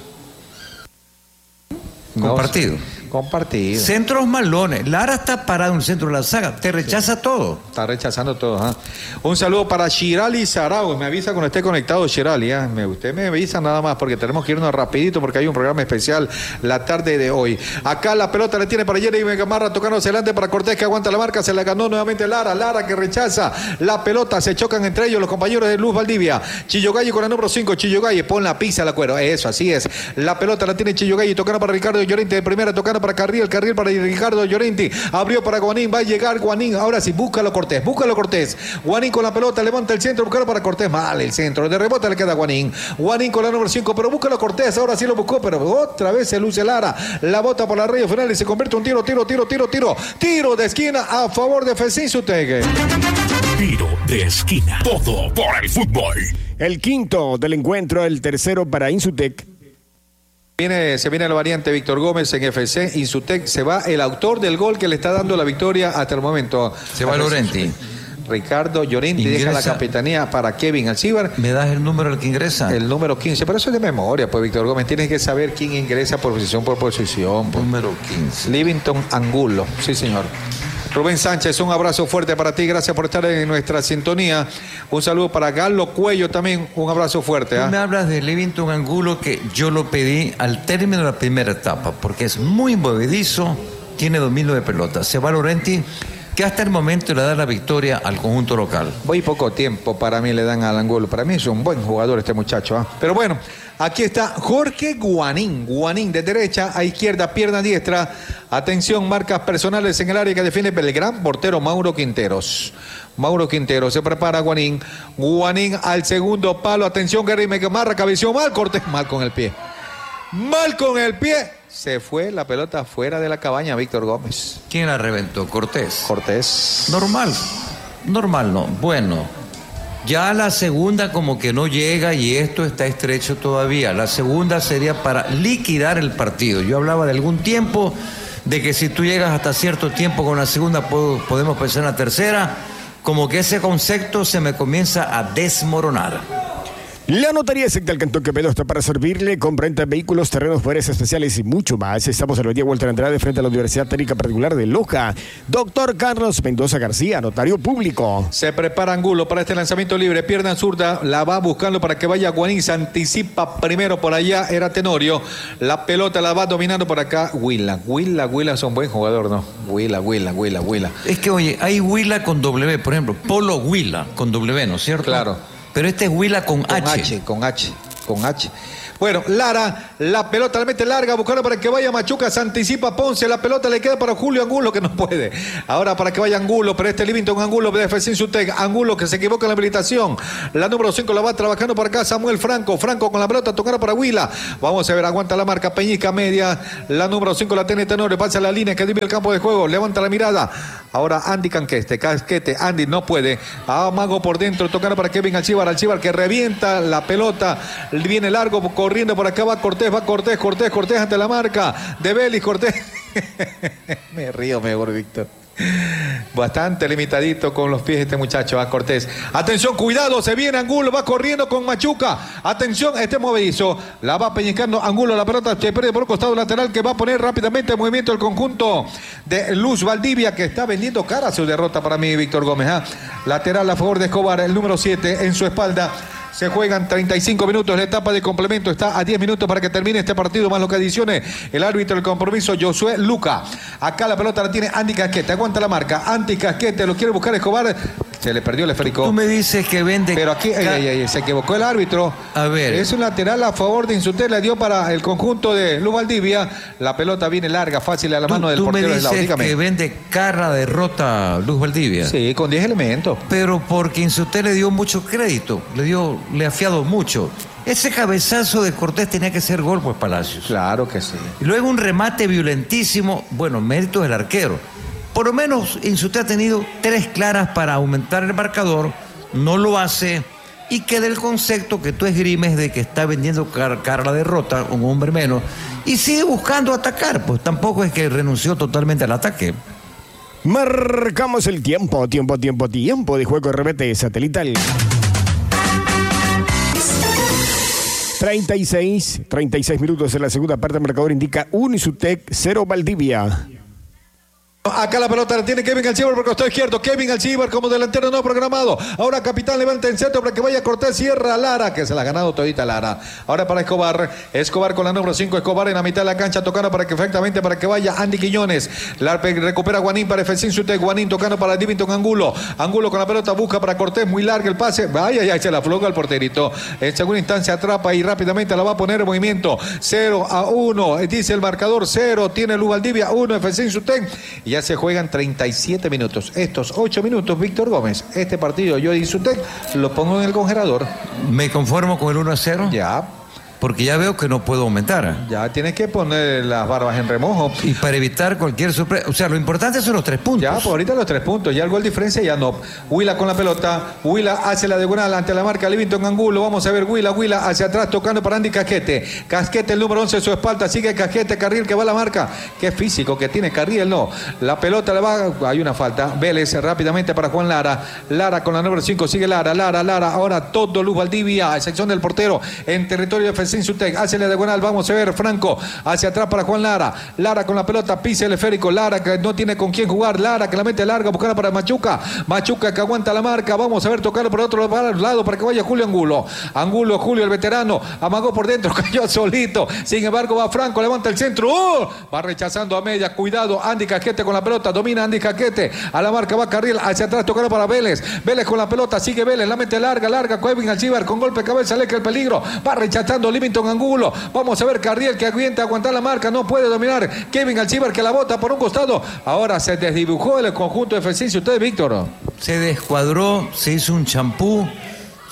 No, Compartido. Compartido. Centros malones. Lara está parado en el centro de la saga. Te rechaza todo. Está rechazando todo. ¿eh? Un saludo para Shirali Sarao. Me avisa cuando esté conectado, Shirali. ¿eh? Me, usted me avisa nada más porque tenemos que irnos rapidito porque hay un programa especial la tarde de hoy. Acá la pelota le tiene para Jeremy Gamarra tocando hacia adelante para Cortés que aguanta la marca. Se la ganó nuevamente Lara. Lara que rechaza la pelota. Se chocan entre ellos los compañeros de Luz Valdivia. Chillogalli con la número cinco. Chillogalli pon la pizza la cuero. Eso, así es. La pelota la tiene Chillogalli tocando para Ricardo Llorente de primera, tocando para Carriel, Carriel para Ricardo Llorente, abrió para Guanín, va a llegar Guanín, ahora sí, búscalo Cortés, búscalo Cortés, Guanín con la pelota, levanta el centro, búscalo para Cortés, mal el centro, de rebote le queda Guanín, Guanín con la número cinco, pero búscalo Cortés, ahora sí lo buscó, pero otra vez se luce Lara, la bota por la raya final y se convierte en un tiro, tiro, tiro, tiro, tiro, tiro de esquina a favor de F C Insutec. Tiro de esquina, todo por el fútbol. El quinto del encuentro, el tercero para Insutec. Viene, se viene la variante Víctor Gómez en F C Insutec. Se va el autor del gol que le está dando la victoria hasta el momento. Se va Llorente. Ricardo Llorente Ingresa. deja la capitanía para Kevin Alcibar. ¿Me das el número al que ingresa? El número quince, pero eso es de memoria, pues Víctor Gómez. Tienes que saber quién ingresa por posición por posición. Pues. Número quince. Livington Angulo, sí señor. Rubén Sánchez, un abrazo fuerte para ti, gracias por estar en nuestra sintonía. Un saludo para Galo Cuello también, un abrazo fuerte. Tú ¿eh? me hablas de Livington Angulo, que yo lo pedí al término de la primera etapa, porque es muy movedizo, tiene dominio de pelota. Se va Llorente, que hasta el momento le da la victoria al conjunto local. Muy poco tiempo para mí le dan al Angulo. Para mí es un buen jugador este muchacho. ¿eh? Pero bueno, aquí está Jorge Guanín. Guanín de derecha a izquierda, pierna diestra. Atención, marcas personales en el área que defiende Belgrán, portero Mauro Quinteros. Mauro Quinteros, se prepara Guanín. Guanín al segundo palo. Atención, Gary Megamarra, cabeció mal, Cortés mal con el pie. mal con el pie. Se fue la pelota fuera de la cabaña, Víctor Gómez. ¿Quién la reventó? Cortés. Cortés. Normal. Normal, no. Bueno, ya la segunda como que no llega y esto está estrecho todavía. La segunda sería para liquidar el partido. Yo hablaba de algún tiempo, de que si tú llegas hasta cierto tiempo con la segunda, podemos pensar en la tercera. Como que ese concepto se me comienza a desmoronar. La Notaría Secta del Cantón Quevedo está para servirle con renta de vehículos, terrenos, poderes especiales y mucho más. Estamos en la avenida Walter Andrade frente a la Universidad Técnica Particular de Loja. Doctor Carlos Mendoza García, notario público. Se prepara Angulo para este lanzamiento libre, pierna zurda, la va buscando para que vaya Guanín, se anticipa primero por allá, era Tenorio. La pelota la va dominando por acá Huila. Huila, Huila es un buen jugador, ¿no? Huila, Huila, Huila, Huila. Es que, oye, hay Huila con W, por ejemplo, Polo Huila con W, ¿no es cierto? Claro. Pero este es Huila con, con H. H. Con H, con H. Bueno, Lara, la pelota la mete larga, buscando para que vaya Machuca, se anticipa Ponce, la pelota le queda para Julio Angulo, que no puede. Ahora para que vaya Angulo, pero este Livington Angulo de F C Insutec, Angulo que se equivoca en la habilitación. La número cinco la va trabajando por acá Samuel Franco, Franco con la pelota, tocar para Huila. Vamos a ver, aguanta la marca, Peñica media, la número cinco la tiene Tenorio, pasa la línea que divide el campo de juego, levanta la mirada. Ahora Andy Canqueste, Casquete, Andy no puede. Amago por dentro, tocando para Kevin Alcibar, Alcibar que revienta la pelota, viene largo, corriendo por acá, va Cortés, va Cortés, Cortés, Cortés ante la marca de Vélez, Cortés. Me río mejor, Víctor. Bastante limitadito con los pies este muchacho, va Cortés. Atención, cuidado, se viene Angulo, va corriendo con Machuca. Atención, este movedizo, la va peñicando Angulo, la pelota se pierde por un costado lateral que va a poner rápidamente en movimiento el conjunto de Luz Valdivia, que está vendiendo cara a su derrota para mí, Víctor Gómez. ¿eh? Lateral a favor de Escobar, el número siete en su espalda. Se juegan treinta y cinco minutos, la etapa de complemento está a diez minutos para que termine este partido, más lo que adicione el árbitro del compromiso, Josué Luca. Acá la pelota la tiene Andy Casquete, aguanta la marca, Andy Casquete, lo quiere buscar Escobar, se le perdió el esférico. Tú me dices que vende... Pero aquí ay, ay, ay, se equivocó el árbitro. A ver. Es un lateral a favor de Insutec, le dio para el conjunto de Luz Valdivia. La pelota viene larga, fácil a la tú, mano del tú portero me de la dices que vende cara derrota Luz Valdivia. Sí, con diez elementos. Pero porque Insutec le dio mucho crédito, le dio, le ha fiado mucho. Ese cabezazo de Cortés tenía que ser gol, pues, Palacios. Claro que sí. Y luego un remate violentísimo, bueno, mérito del arquero. Por lo menos Insutec ha tenido tres claras para aumentar el marcador, no lo hace, y queda el concepto que tú esgrimes de que está vendiendo cara, cara a la derrota, un hombre menos, y sigue buscando atacar, pues tampoco es que renunció totalmente al ataque. Marcamos el tiempo, tiempo, tiempo, tiempo de juego R B T satelital. treinta y seis, treinta y seis minutos en la segunda parte, el marcador indica uno Insutec, cero Valdivia. Acá la pelota la tiene Kevin Alcibar por el costado izquierdo. Kevin Alcibar como delantero no programado. Ahora Capitán levanta en centro para que vaya Cortés. Cierra Lara, que se la ha ganado todita Lara. Ahora para Escobar. Escobar con la número cinco. Escobar en la mitad de la cancha tocando para que efectivamente para que vaya Andy Quiñones. La recupera Guanín para F C Insutec. Guanín tocando para Livington Angulo. Angulo con la pelota busca para Cortés. Muy larga el pase. Vaya, ya se la afloja al porterito. En segunda instancia atrapa y rápidamente la va a poner en movimiento. cero a uno. Dice el marcador cero. Tiene Luz Valdivia uno. F C Insutec. Y ya se juegan treinta y siete minutos. Estos ocho minutos, Víctor Gómez. Este partido yo de Insutec lo pongo en el congelador. ¿Me conformo con el uno a cero? Ya. Porque ya veo que no puedo aumentar. Ya tienes que poner las barbas en remojo. Y para evitar cualquier sorpresa. O sea, lo importante son los tres puntos. Ya, pues ahorita los tres puntos. Ya el gol diferencia ya no. Huila con la pelota. Huila hace la diagonal ante la marca Livington Angulo. Vamos a ver Huila, Huila hacia atrás tocando para Andy Casquete. Casquete, el número once en su espalda. Sigue Casquete, Carriel que va a la marca. Qué físico que tiene Carriel, no. La pelota le va. Hay una falta. Vélez rápidamente para Juan Lara. Lara con la número cinco. Sigue Lara, Lara, Lara. Ahora todo Luz Valdivia, a excepción del portero en territorio de F C Insutec. Hace la diagonal. Vamos a ver Franco hacia atrás para Juan Lara. Lara con la pelota. Pisa el esférico. Lara que no tiene con quién jugar. Lara que la mete larga. Buscando para Machuca. Machuca que aguanta la marca. Vamos a ver tocarlo por otro lado para que vaya Julio Angulo. Angulo, Julio el veterano. Amagó por dentro. Cayó solito. Sin embargo va Franco. Levanta el centro. ¡Oh! Va rechazando a media. Cuidado. Andy Casquete con la pelota. Domina Andy Casquete. A la marca va Carriel. Hacia atrás tocando para Vélez. Vélez con la pelota. Sigue Vélez. La mete larga, larga. Kevin Alcibar con golpe de cabeza. Le que el peligro. Va rechazando Livington Angulo. Vamos a ver Carriel que aguanta aguantar la marca. No puede dominar. Kevin Alcibar que la bota por un costado. Ahora se desdibujó el conjunto de F C Insutec, Víctor. Se descuadró. Se hizo un champú.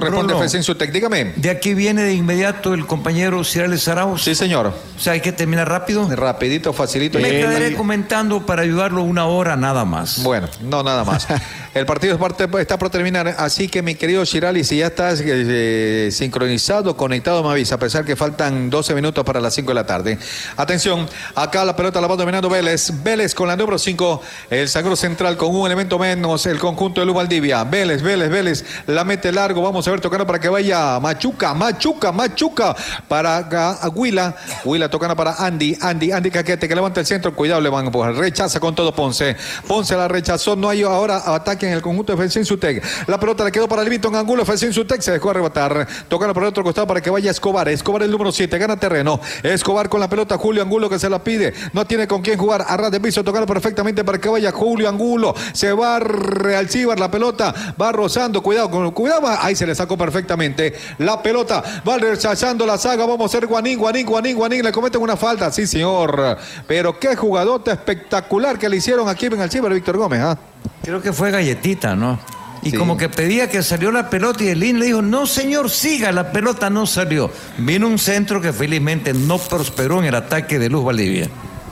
Corresponde a Bruno, F C Insutec. Dígame. De aquí viene de inmediato el compañero Cirales Arauz. Sí, señor. O sea, hay que terminar rápido. Rapidito, facilito. Me Y- quedaré comentando para ayudarlo una hora nada más. Bueno, no, nada más. El partido es parte- está por terminar, así que mi querido Shirali, si ya estás eh, sincronizado, conectado, me avisa, a pesar que faltan doce minutos para las cinco de la tarde. Atención, acá la pelota la va dominando Vélez. Vélez con la número cinco, el sagro central con un elemento menos, el conjunto de Luz Valdivia. Vélez, Vélez, Vélez, la mete largo, vamos a ver tocando para que vaya Machuca, Machuca, Machuca, para Ga- Huila, Huila tocando para Andy, Andy, Andy Caquete, que levanta el centro, cuidado, le van a empujar, rechaza con todo Ponce, Ponce la rechazó, no hay ahora ataque en el conjunto de F C Insutec. La pelota le quedó para Livingston Angulo, F C Insutec se dejó arrebatar, tocando por el otro costado para que vaya Escobar, Escobar el número siete, gana terreno, Escobar con la pelota, Julio Angulo que se la pide, no tiene con quién jugar, a ras de piso, tocando perfectamente para que vaya Julio Angulo, se va al Cibar, la pelota va rozando, cuidado, con cuidado, ahí se le sacó perfectamente, la pelota va rechazando la saga, vamos a hacer Guanín, Guanín, Guanín, Guanín, le cometen una falta, sí señor, pero qué jugadota espectacular que le hicieron aquí en el Cibar, Víctor Gómez, ¿ah? Creo que fue galletita, ¿no? Y Sí. como que pedía que salió la pelota y el I N le dijo, no señor, siga, la pelota no salió. Vino un centro que felizmente no prosperó en el ataque de Luz Valdivia.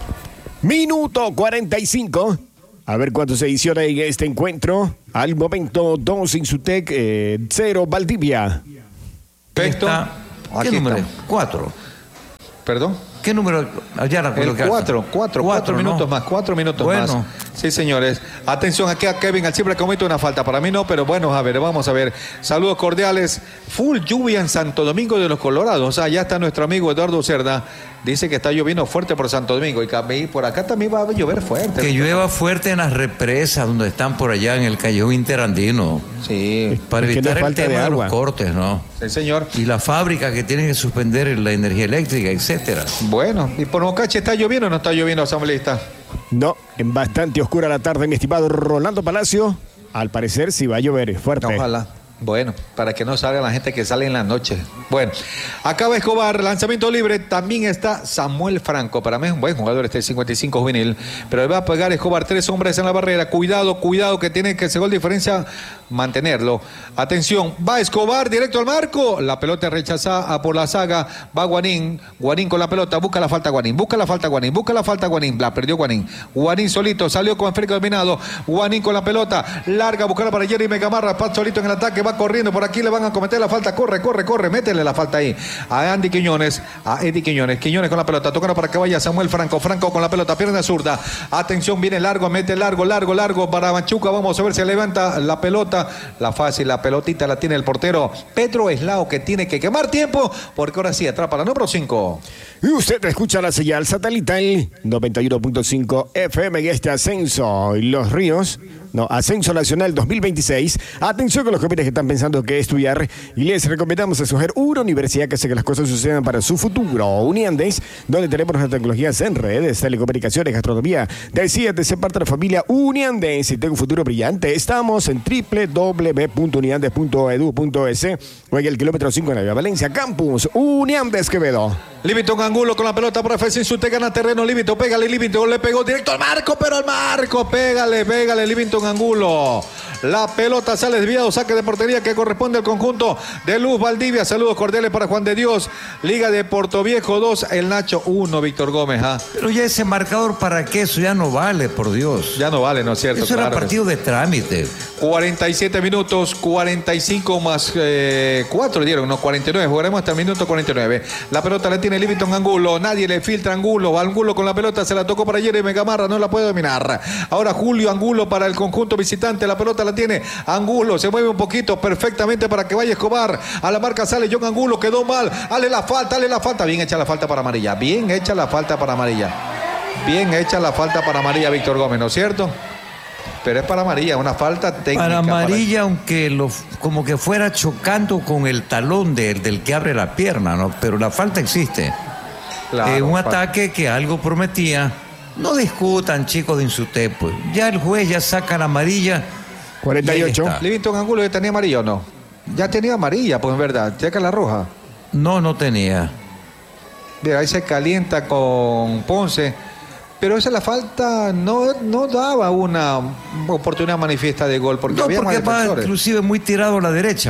Minuto cuarenta y cinco. A ver cuánto se adiciona en este encuentro. Al momento, dos Insutec, eh, cero Valdivia. Perfecto. Está- ¿Qué Aquí número? estamos. Cuatro. ¿Perdón? ¿Qué número? Ya recuerdo El que cuatro, cuatro, cuatro ¿no? minutos más, cuatro minutos Bueno. más. Sí, señores. Atención aquí a Kevin Alcibre comete una falta. Para mí no, pero bueno, a ver, vamos a ver. Saludos cordiales. Full lluvia en Santo Domingo de los Colorados. O sea, ya está nuestro amigo Eduardo Cerda. Dice que está lloviendo fuerte por Santo Domingo. Y que- y por acá también va a llover fuerte. Que llueva fuerte en las represas donde están por allá en el Callejón Interandino. Sí, Para Es que no evitar es el falta tema de de, agua. los cortes, ¿no? sí, señor. Y la fábrica que tiene que suspender la energía eléctrica, etcétera. Bueno, y por Mocache, ¿está lloviendo o no está lloviendo, asambleísta? No, en bastante oscura la tarde, mi estimado Rolando Palacio. Al parecer sí va a llover fuerte. Ojalá. Bueno, para que no salga la gente que sale en la noche. Bueno, acaba Escobar, lanzamiento libre. También está Samuel Franco. Para mí es un buen jugador este cincuenta y cinco juvenil. Pero le va a pegar Escobar, tres hombres en la barrera. Cuidado, cuidado, que tiene que ese gol diferencia mantenerlo. Atención, va Escobar directo al marco. La pelota rechazada por la saga. Va Guanín. Guanín con la pelota. Busca la falta Guanín. Busca la falta Guanín. Busca la falta Guanín. La perdió Guanín. Guanín solito. Salió con Férico dominado. Guanín con la pelota. Larga. Buscarla para Jerry Megamarra. Pat solito en el ataque. Va corriendo. Por aquí le van a cometer la falta. Corre, corre, corre. Métele la falta ahí. A Andy Quiñones. A Eddie Quiñones. Quiñones con la pelota. Tocando para que vaya Samuel Franco. Franco con la pelota. Pierna zurda. Atención. Viene largo. Mete largo, largo, largo para Machuca. Vamos a ver si levanta la pelota. La fácil, la pelotita la tiene el portero Pedro Eslao, que tiene que quemar tiempo porque ahora sí atrapa la número cinco. Y usted escucha la señal satelital noventa y uno punto cinco F M en este ascenso y Los Ríos. No, Ascenso Nacional dos mil veintiséis. Atención con los jóvenes que están pensando qué estudiar y les recomendamos escoger una universidad que hace que las cosas sucedan para su futuro. Uniandes, donde tenemos las tecnologías en redes, telecomunicaciones, gastronomía. Decídete ser parte de la familia Uniandes y tenga un futuro brillante. Estamos en doble u doble u doble u punto uniandes punto edu punto es o en el kilómetro cinco en la Vía Valencia Campus. Uniandes Quevedo. Livingston Angulo con la pelota para F C Insutec, gana terreno. Livingston, pégale, Livingston, le pegó directo al marco, pero al marco, pégale, pégale, Livingston Angulo. La pelota sale desviado, saque de portería que corresponde al conjunto de Luz Valdivia. Saludos cordiales para Juan de Dios. Liga de Portoviejo dos, el Nacho uno, Víctor Gómez. ¿ah? Pero ya ese marcador, ¿para qué? Eso ya no vale, por Dios. Ya no vale, ¿no es cierto? Eso era Claro. partido de trámite. cuarenta y siete minutos, cuarenta y cinco más eh, cuatro dieron, no, cuarenta y nueve. Jugaremos hasta el minuto cuarenta y nueve. La pelota la tiene Livingston Angulo, nadie le filtra Angulo. Angulo con la pelota, se la tocó para Jerry Megamarra, no la puede dominar. Ahora Julio Angulo para el conjunto visitante, la pelota la tiene Angulo, se mueve un poquito perfectamente para que vaya Escobar. A la marca sale John Angulo, quedó mal. Dale la falta, dale la falta. Bien hecha la falta para amarilla, bien hecha la falta para amarilla. Bien hecha la falta para amarilla, Víctor Gómez, ¿no es cierto? Pero es para amarilla, una falta técnica. Para amarilla, aunque lo, como que fuera chocando con el talón del, del que abre la pierna, ¿no? Pero la falta existe. Claro, Eh, un fa- ataque que algo prometía. No discutan, chicos de Insutec, pues. Ya el juez ya saca la amarilla. cuarenta y ocho. ahí está. Livingston Angulo ya tenía amarilla o no. Ya tenía amarilla, pues en verdad. Checa la roja. No, no tenía. Mira, ahí se calienta con Ponce. Pero esa la falta no, no daba una oportunidad manifiesta de gol porque No, había más porque va defensores. inclusive muy tirado a la derecha.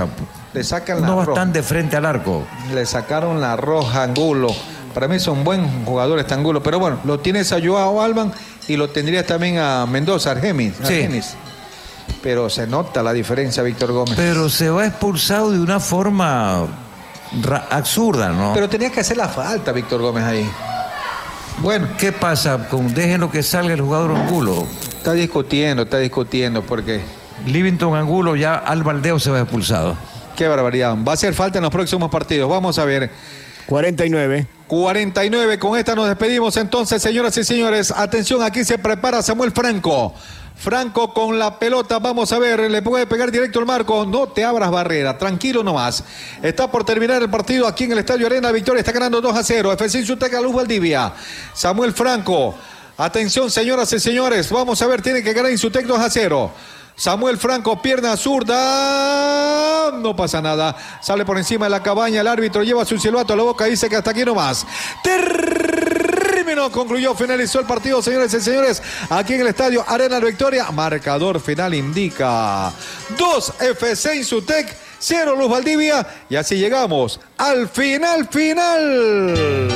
Le sacan la no roja. están de frente al arco. Le sacaron la roja a Angulo. Para mí son buen jugador este Angulo, pero bueno, lo tienes a Joao Alban y lo tendrías también a Mendoza, Argenis. Sí. Argenis. Pero se nota la diferencia, Víctor Gómez. Pero se va expulsado de una forma ra- absurda, ¿no? Pero tenías que hacer la falta, Víctor Gómez, ahí. Bueno, ¿qué pasa? Con déjenlo que salga el jugador Angulo. está discutiendo, está discutiendo, porque Livington Angulo, ya al Baldeo se va expulsado. qué barbaridad. Va a hacer falta en los próximos partidos. Vamos a ver. cuarenta y nueve. cuarenta y nueve, con esta nos despedimos entonces, señoras y señores. Atención, aquí se prepara Samuel Franco. Franco con la pelota, vamos a ver, le puede pegar directo al marco, no te abras barrera, tranquilo nomás. Está por terminar el partido aquí en el Estadio Arena, Victoria está ganando dos a cero, F C Insuteca Luz Valdivia. Samuel Franco, atención señoras y señores, vamos a ver, tiene que ganar Insutec dos a cero. Samuel Franco, pierna zurda, no pasa nada, sale por encima de la cabaña, el árbitro lleva su silbato a la boca, dice que hasta aquí nomás. Terminó, concluyó, finalizó el partido, señores y señores, aquí en el Estadio Arena Victoria. Marcador final indica dos F C Insutec, cero Luz Valdivia, y así llegamos al final final.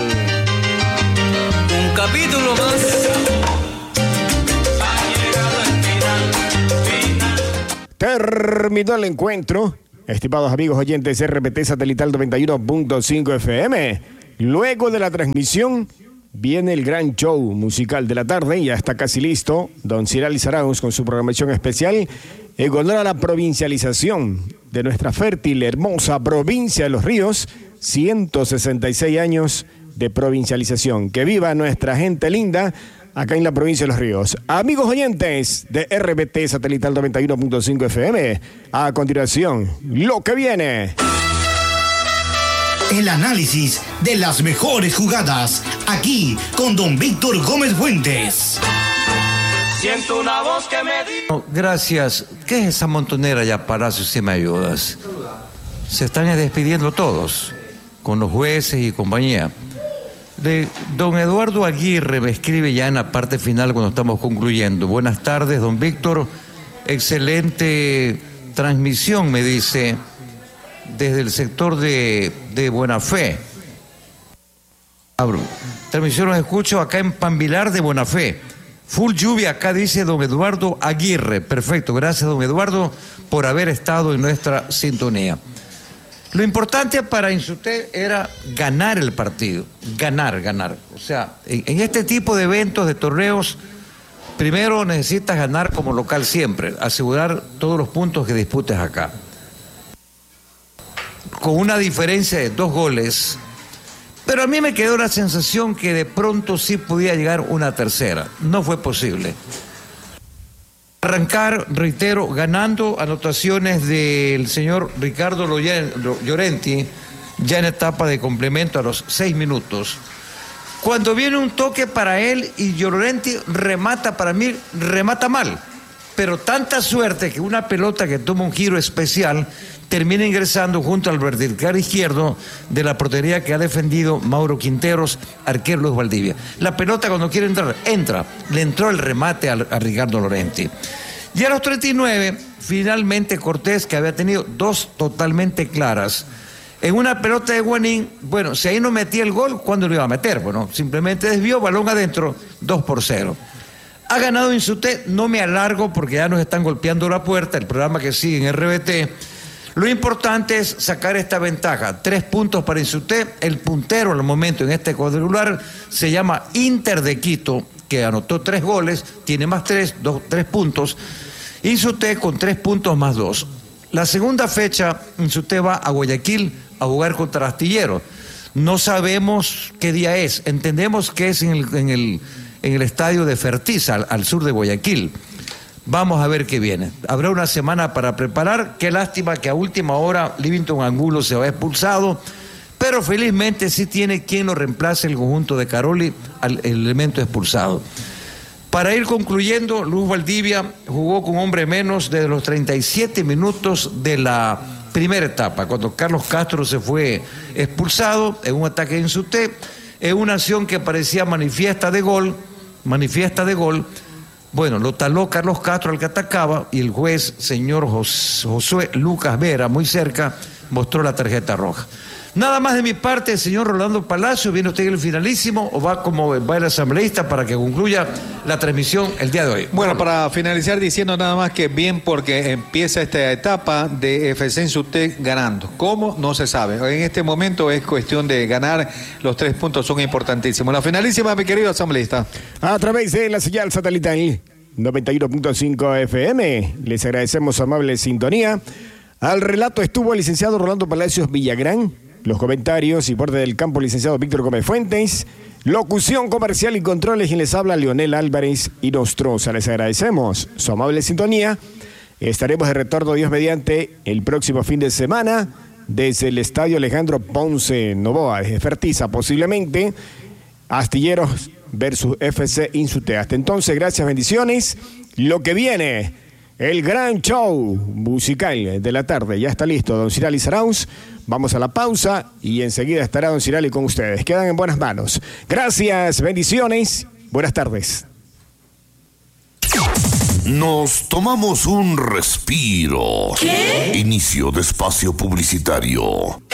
Un capítulo más. Terminó el encuentro. Estimados amigos oyentes, R P T Satelital noventa y uno punto cinco F M. Luego de la transmisión viene el gran show musical de la tarde. Ya está casi listo Don Ciral Zarauz con su programación especial en honor a la provincialización de nuestra fértil, hermosa provincia de Los Ríos. ciento sesenta y seis años de provincialización. Que viva nuestra gente linda acá en la provincia de Los Ríos. Amigos oyentes de R B T Satelital noventa y uno punto cinco F M, a continuación, lo que viene. El análisis de las mejores jugadas, aquí con don Víctor Gómez Fuentes. Siento una voz que me dice... No, gracias. ¿Qué es esa montonera ya, Palacio, si me ayudas? Se están despidiendo todos, con los jueces y compañía. De don Eduardo Aguirre me escribe ya en la parte final cuando estamos concluyendo. Buenas tardes, don Víctor. Excelente transmisión, me dice, desde el sector de, de Buena Fe. Abro. Transmisión los escucho acá en Pambilar de Buena Fe. Full lluvia acá, dice don Eduardo Aguirre. Perfecto, gracias don Eduardo por haber estado en nuestra sintonía. Lo importante para Insutec era ganar el partido, ganar, ganar. O sea, en, en este tipo de eventos, de torneos, primero necesitas ganar como local siempre, asegurar todos los puntos que disputes acá. Con una diferencia de dos goles, pero a mí me quedó la sensación que de pronto sí podía llegar una tercera. No fue posible. Arrancar, reitero, ganando, anotaciones del señor Ricardo Llorenti, ya en etapa de complemento a los seis minutos. Cuando viene un toque para él y Llorenti remata, para mí remata mal, pero tanta suerte que una pelota que toma un giro especial termina ingresando junto al vertical izquierdo de la portería que ha defendido Mauro Quinteros, arquero Luz Valdivia. La pelota cuando quiere entrar, entra. Le entró el remate a, a Ricardo Llorenti. Y a los treinta y nueve, finalmente Cortés, que había tenido dos totalmente claras, en una pelota de Guanín, bueno, si ahí no metía el gol, ¿cuándo lo iba a meter? Bueno, simplemente desvió, balón adentro, dos por cero. Ha ganado Insutec, no me alargo porque ya nos están golpeando la puerta, el programa que sigue en R B T. Lo importante es sacar esta ventaja. Tres puntos para Insutec. El puntero al momento en este cuadrangular se llama Inter de Quito, que anotó tres goles, tiene más tres, dos, tres puntos. Insutec con tres puntos más dos. La segunda fecha, Insutec va a Guayaquil a jugar contra Astillero. No sabemos qué día es. Entendemos que es en el, en el, en el estadio de Fertiza, al, al sur de Guayaquil. Vamos a ver qué viene. Habrá una semana para preparar. Qué lástima que a última hora Livington Angulo se va expulsado, pero felizmente sí tiene quien lo reemplace el conjunto de Caroli al elemento expulsado. Para ir concluyendo, Luz Valdivia jugó con hombre menos desde los treinta y siete minutos de la primera etapa, cuando Carlos Castro se fue expulsado en un ataque en Insutec, en una acción que parecía manifiesta de gol, manifiesta de gol. Bueno, lo taló Carlos Castro al que atacaba y el juez, señor Jos- Josué Lucas Vera, muy cerca, mostró la tarjeta roja. Nada más de mi parte, señor Rolando Palacio. ¿Viene usted en el finalísimo o va como va el asambleísta para que concluya la transmisión el día de hoy? Bueno, para finalizar diciendo nada más que bien porque empieza esta etapa de F C Insutec ganando. ¿Cómo? No se sabe. En este momento es cuestión de ganar. Los tres puntos son importantísimos. La finalísima, mi querido asambleísta. A través de la señal satelital noventa y uno punto cinco F M, les agradecemos su amable sintonía. Al relato estuvo el licenciado Rolando Palacios Villagrán. Los comentarios y parte del campo, licenciado Víctor Gómez Fuentes. Locución comercial y controles, quien les habla, Leonel Álvarez y Nostroza. Les agradecemos su amable sintonía. Estaremos de retorno, Dios mediante, el próximo fin de semana desde el Estadio Alejandro Ponce Novoa, desde Fertiza posiblemente. Astilleros versus F C Insutec. Hasta entonces, gracias, bendiciones. Lo que viene, el gran show musical de la tarde. Ya está listo, don Cirali Sarauz. Vamos a la pausa y enseguida estará don Cirali con ustedes. Quedan en buenas manos. Gracias, bendiciones. Buenas tardes. Nos tomamos un respiro. ¿Qué? Inicio de espacio publicitario.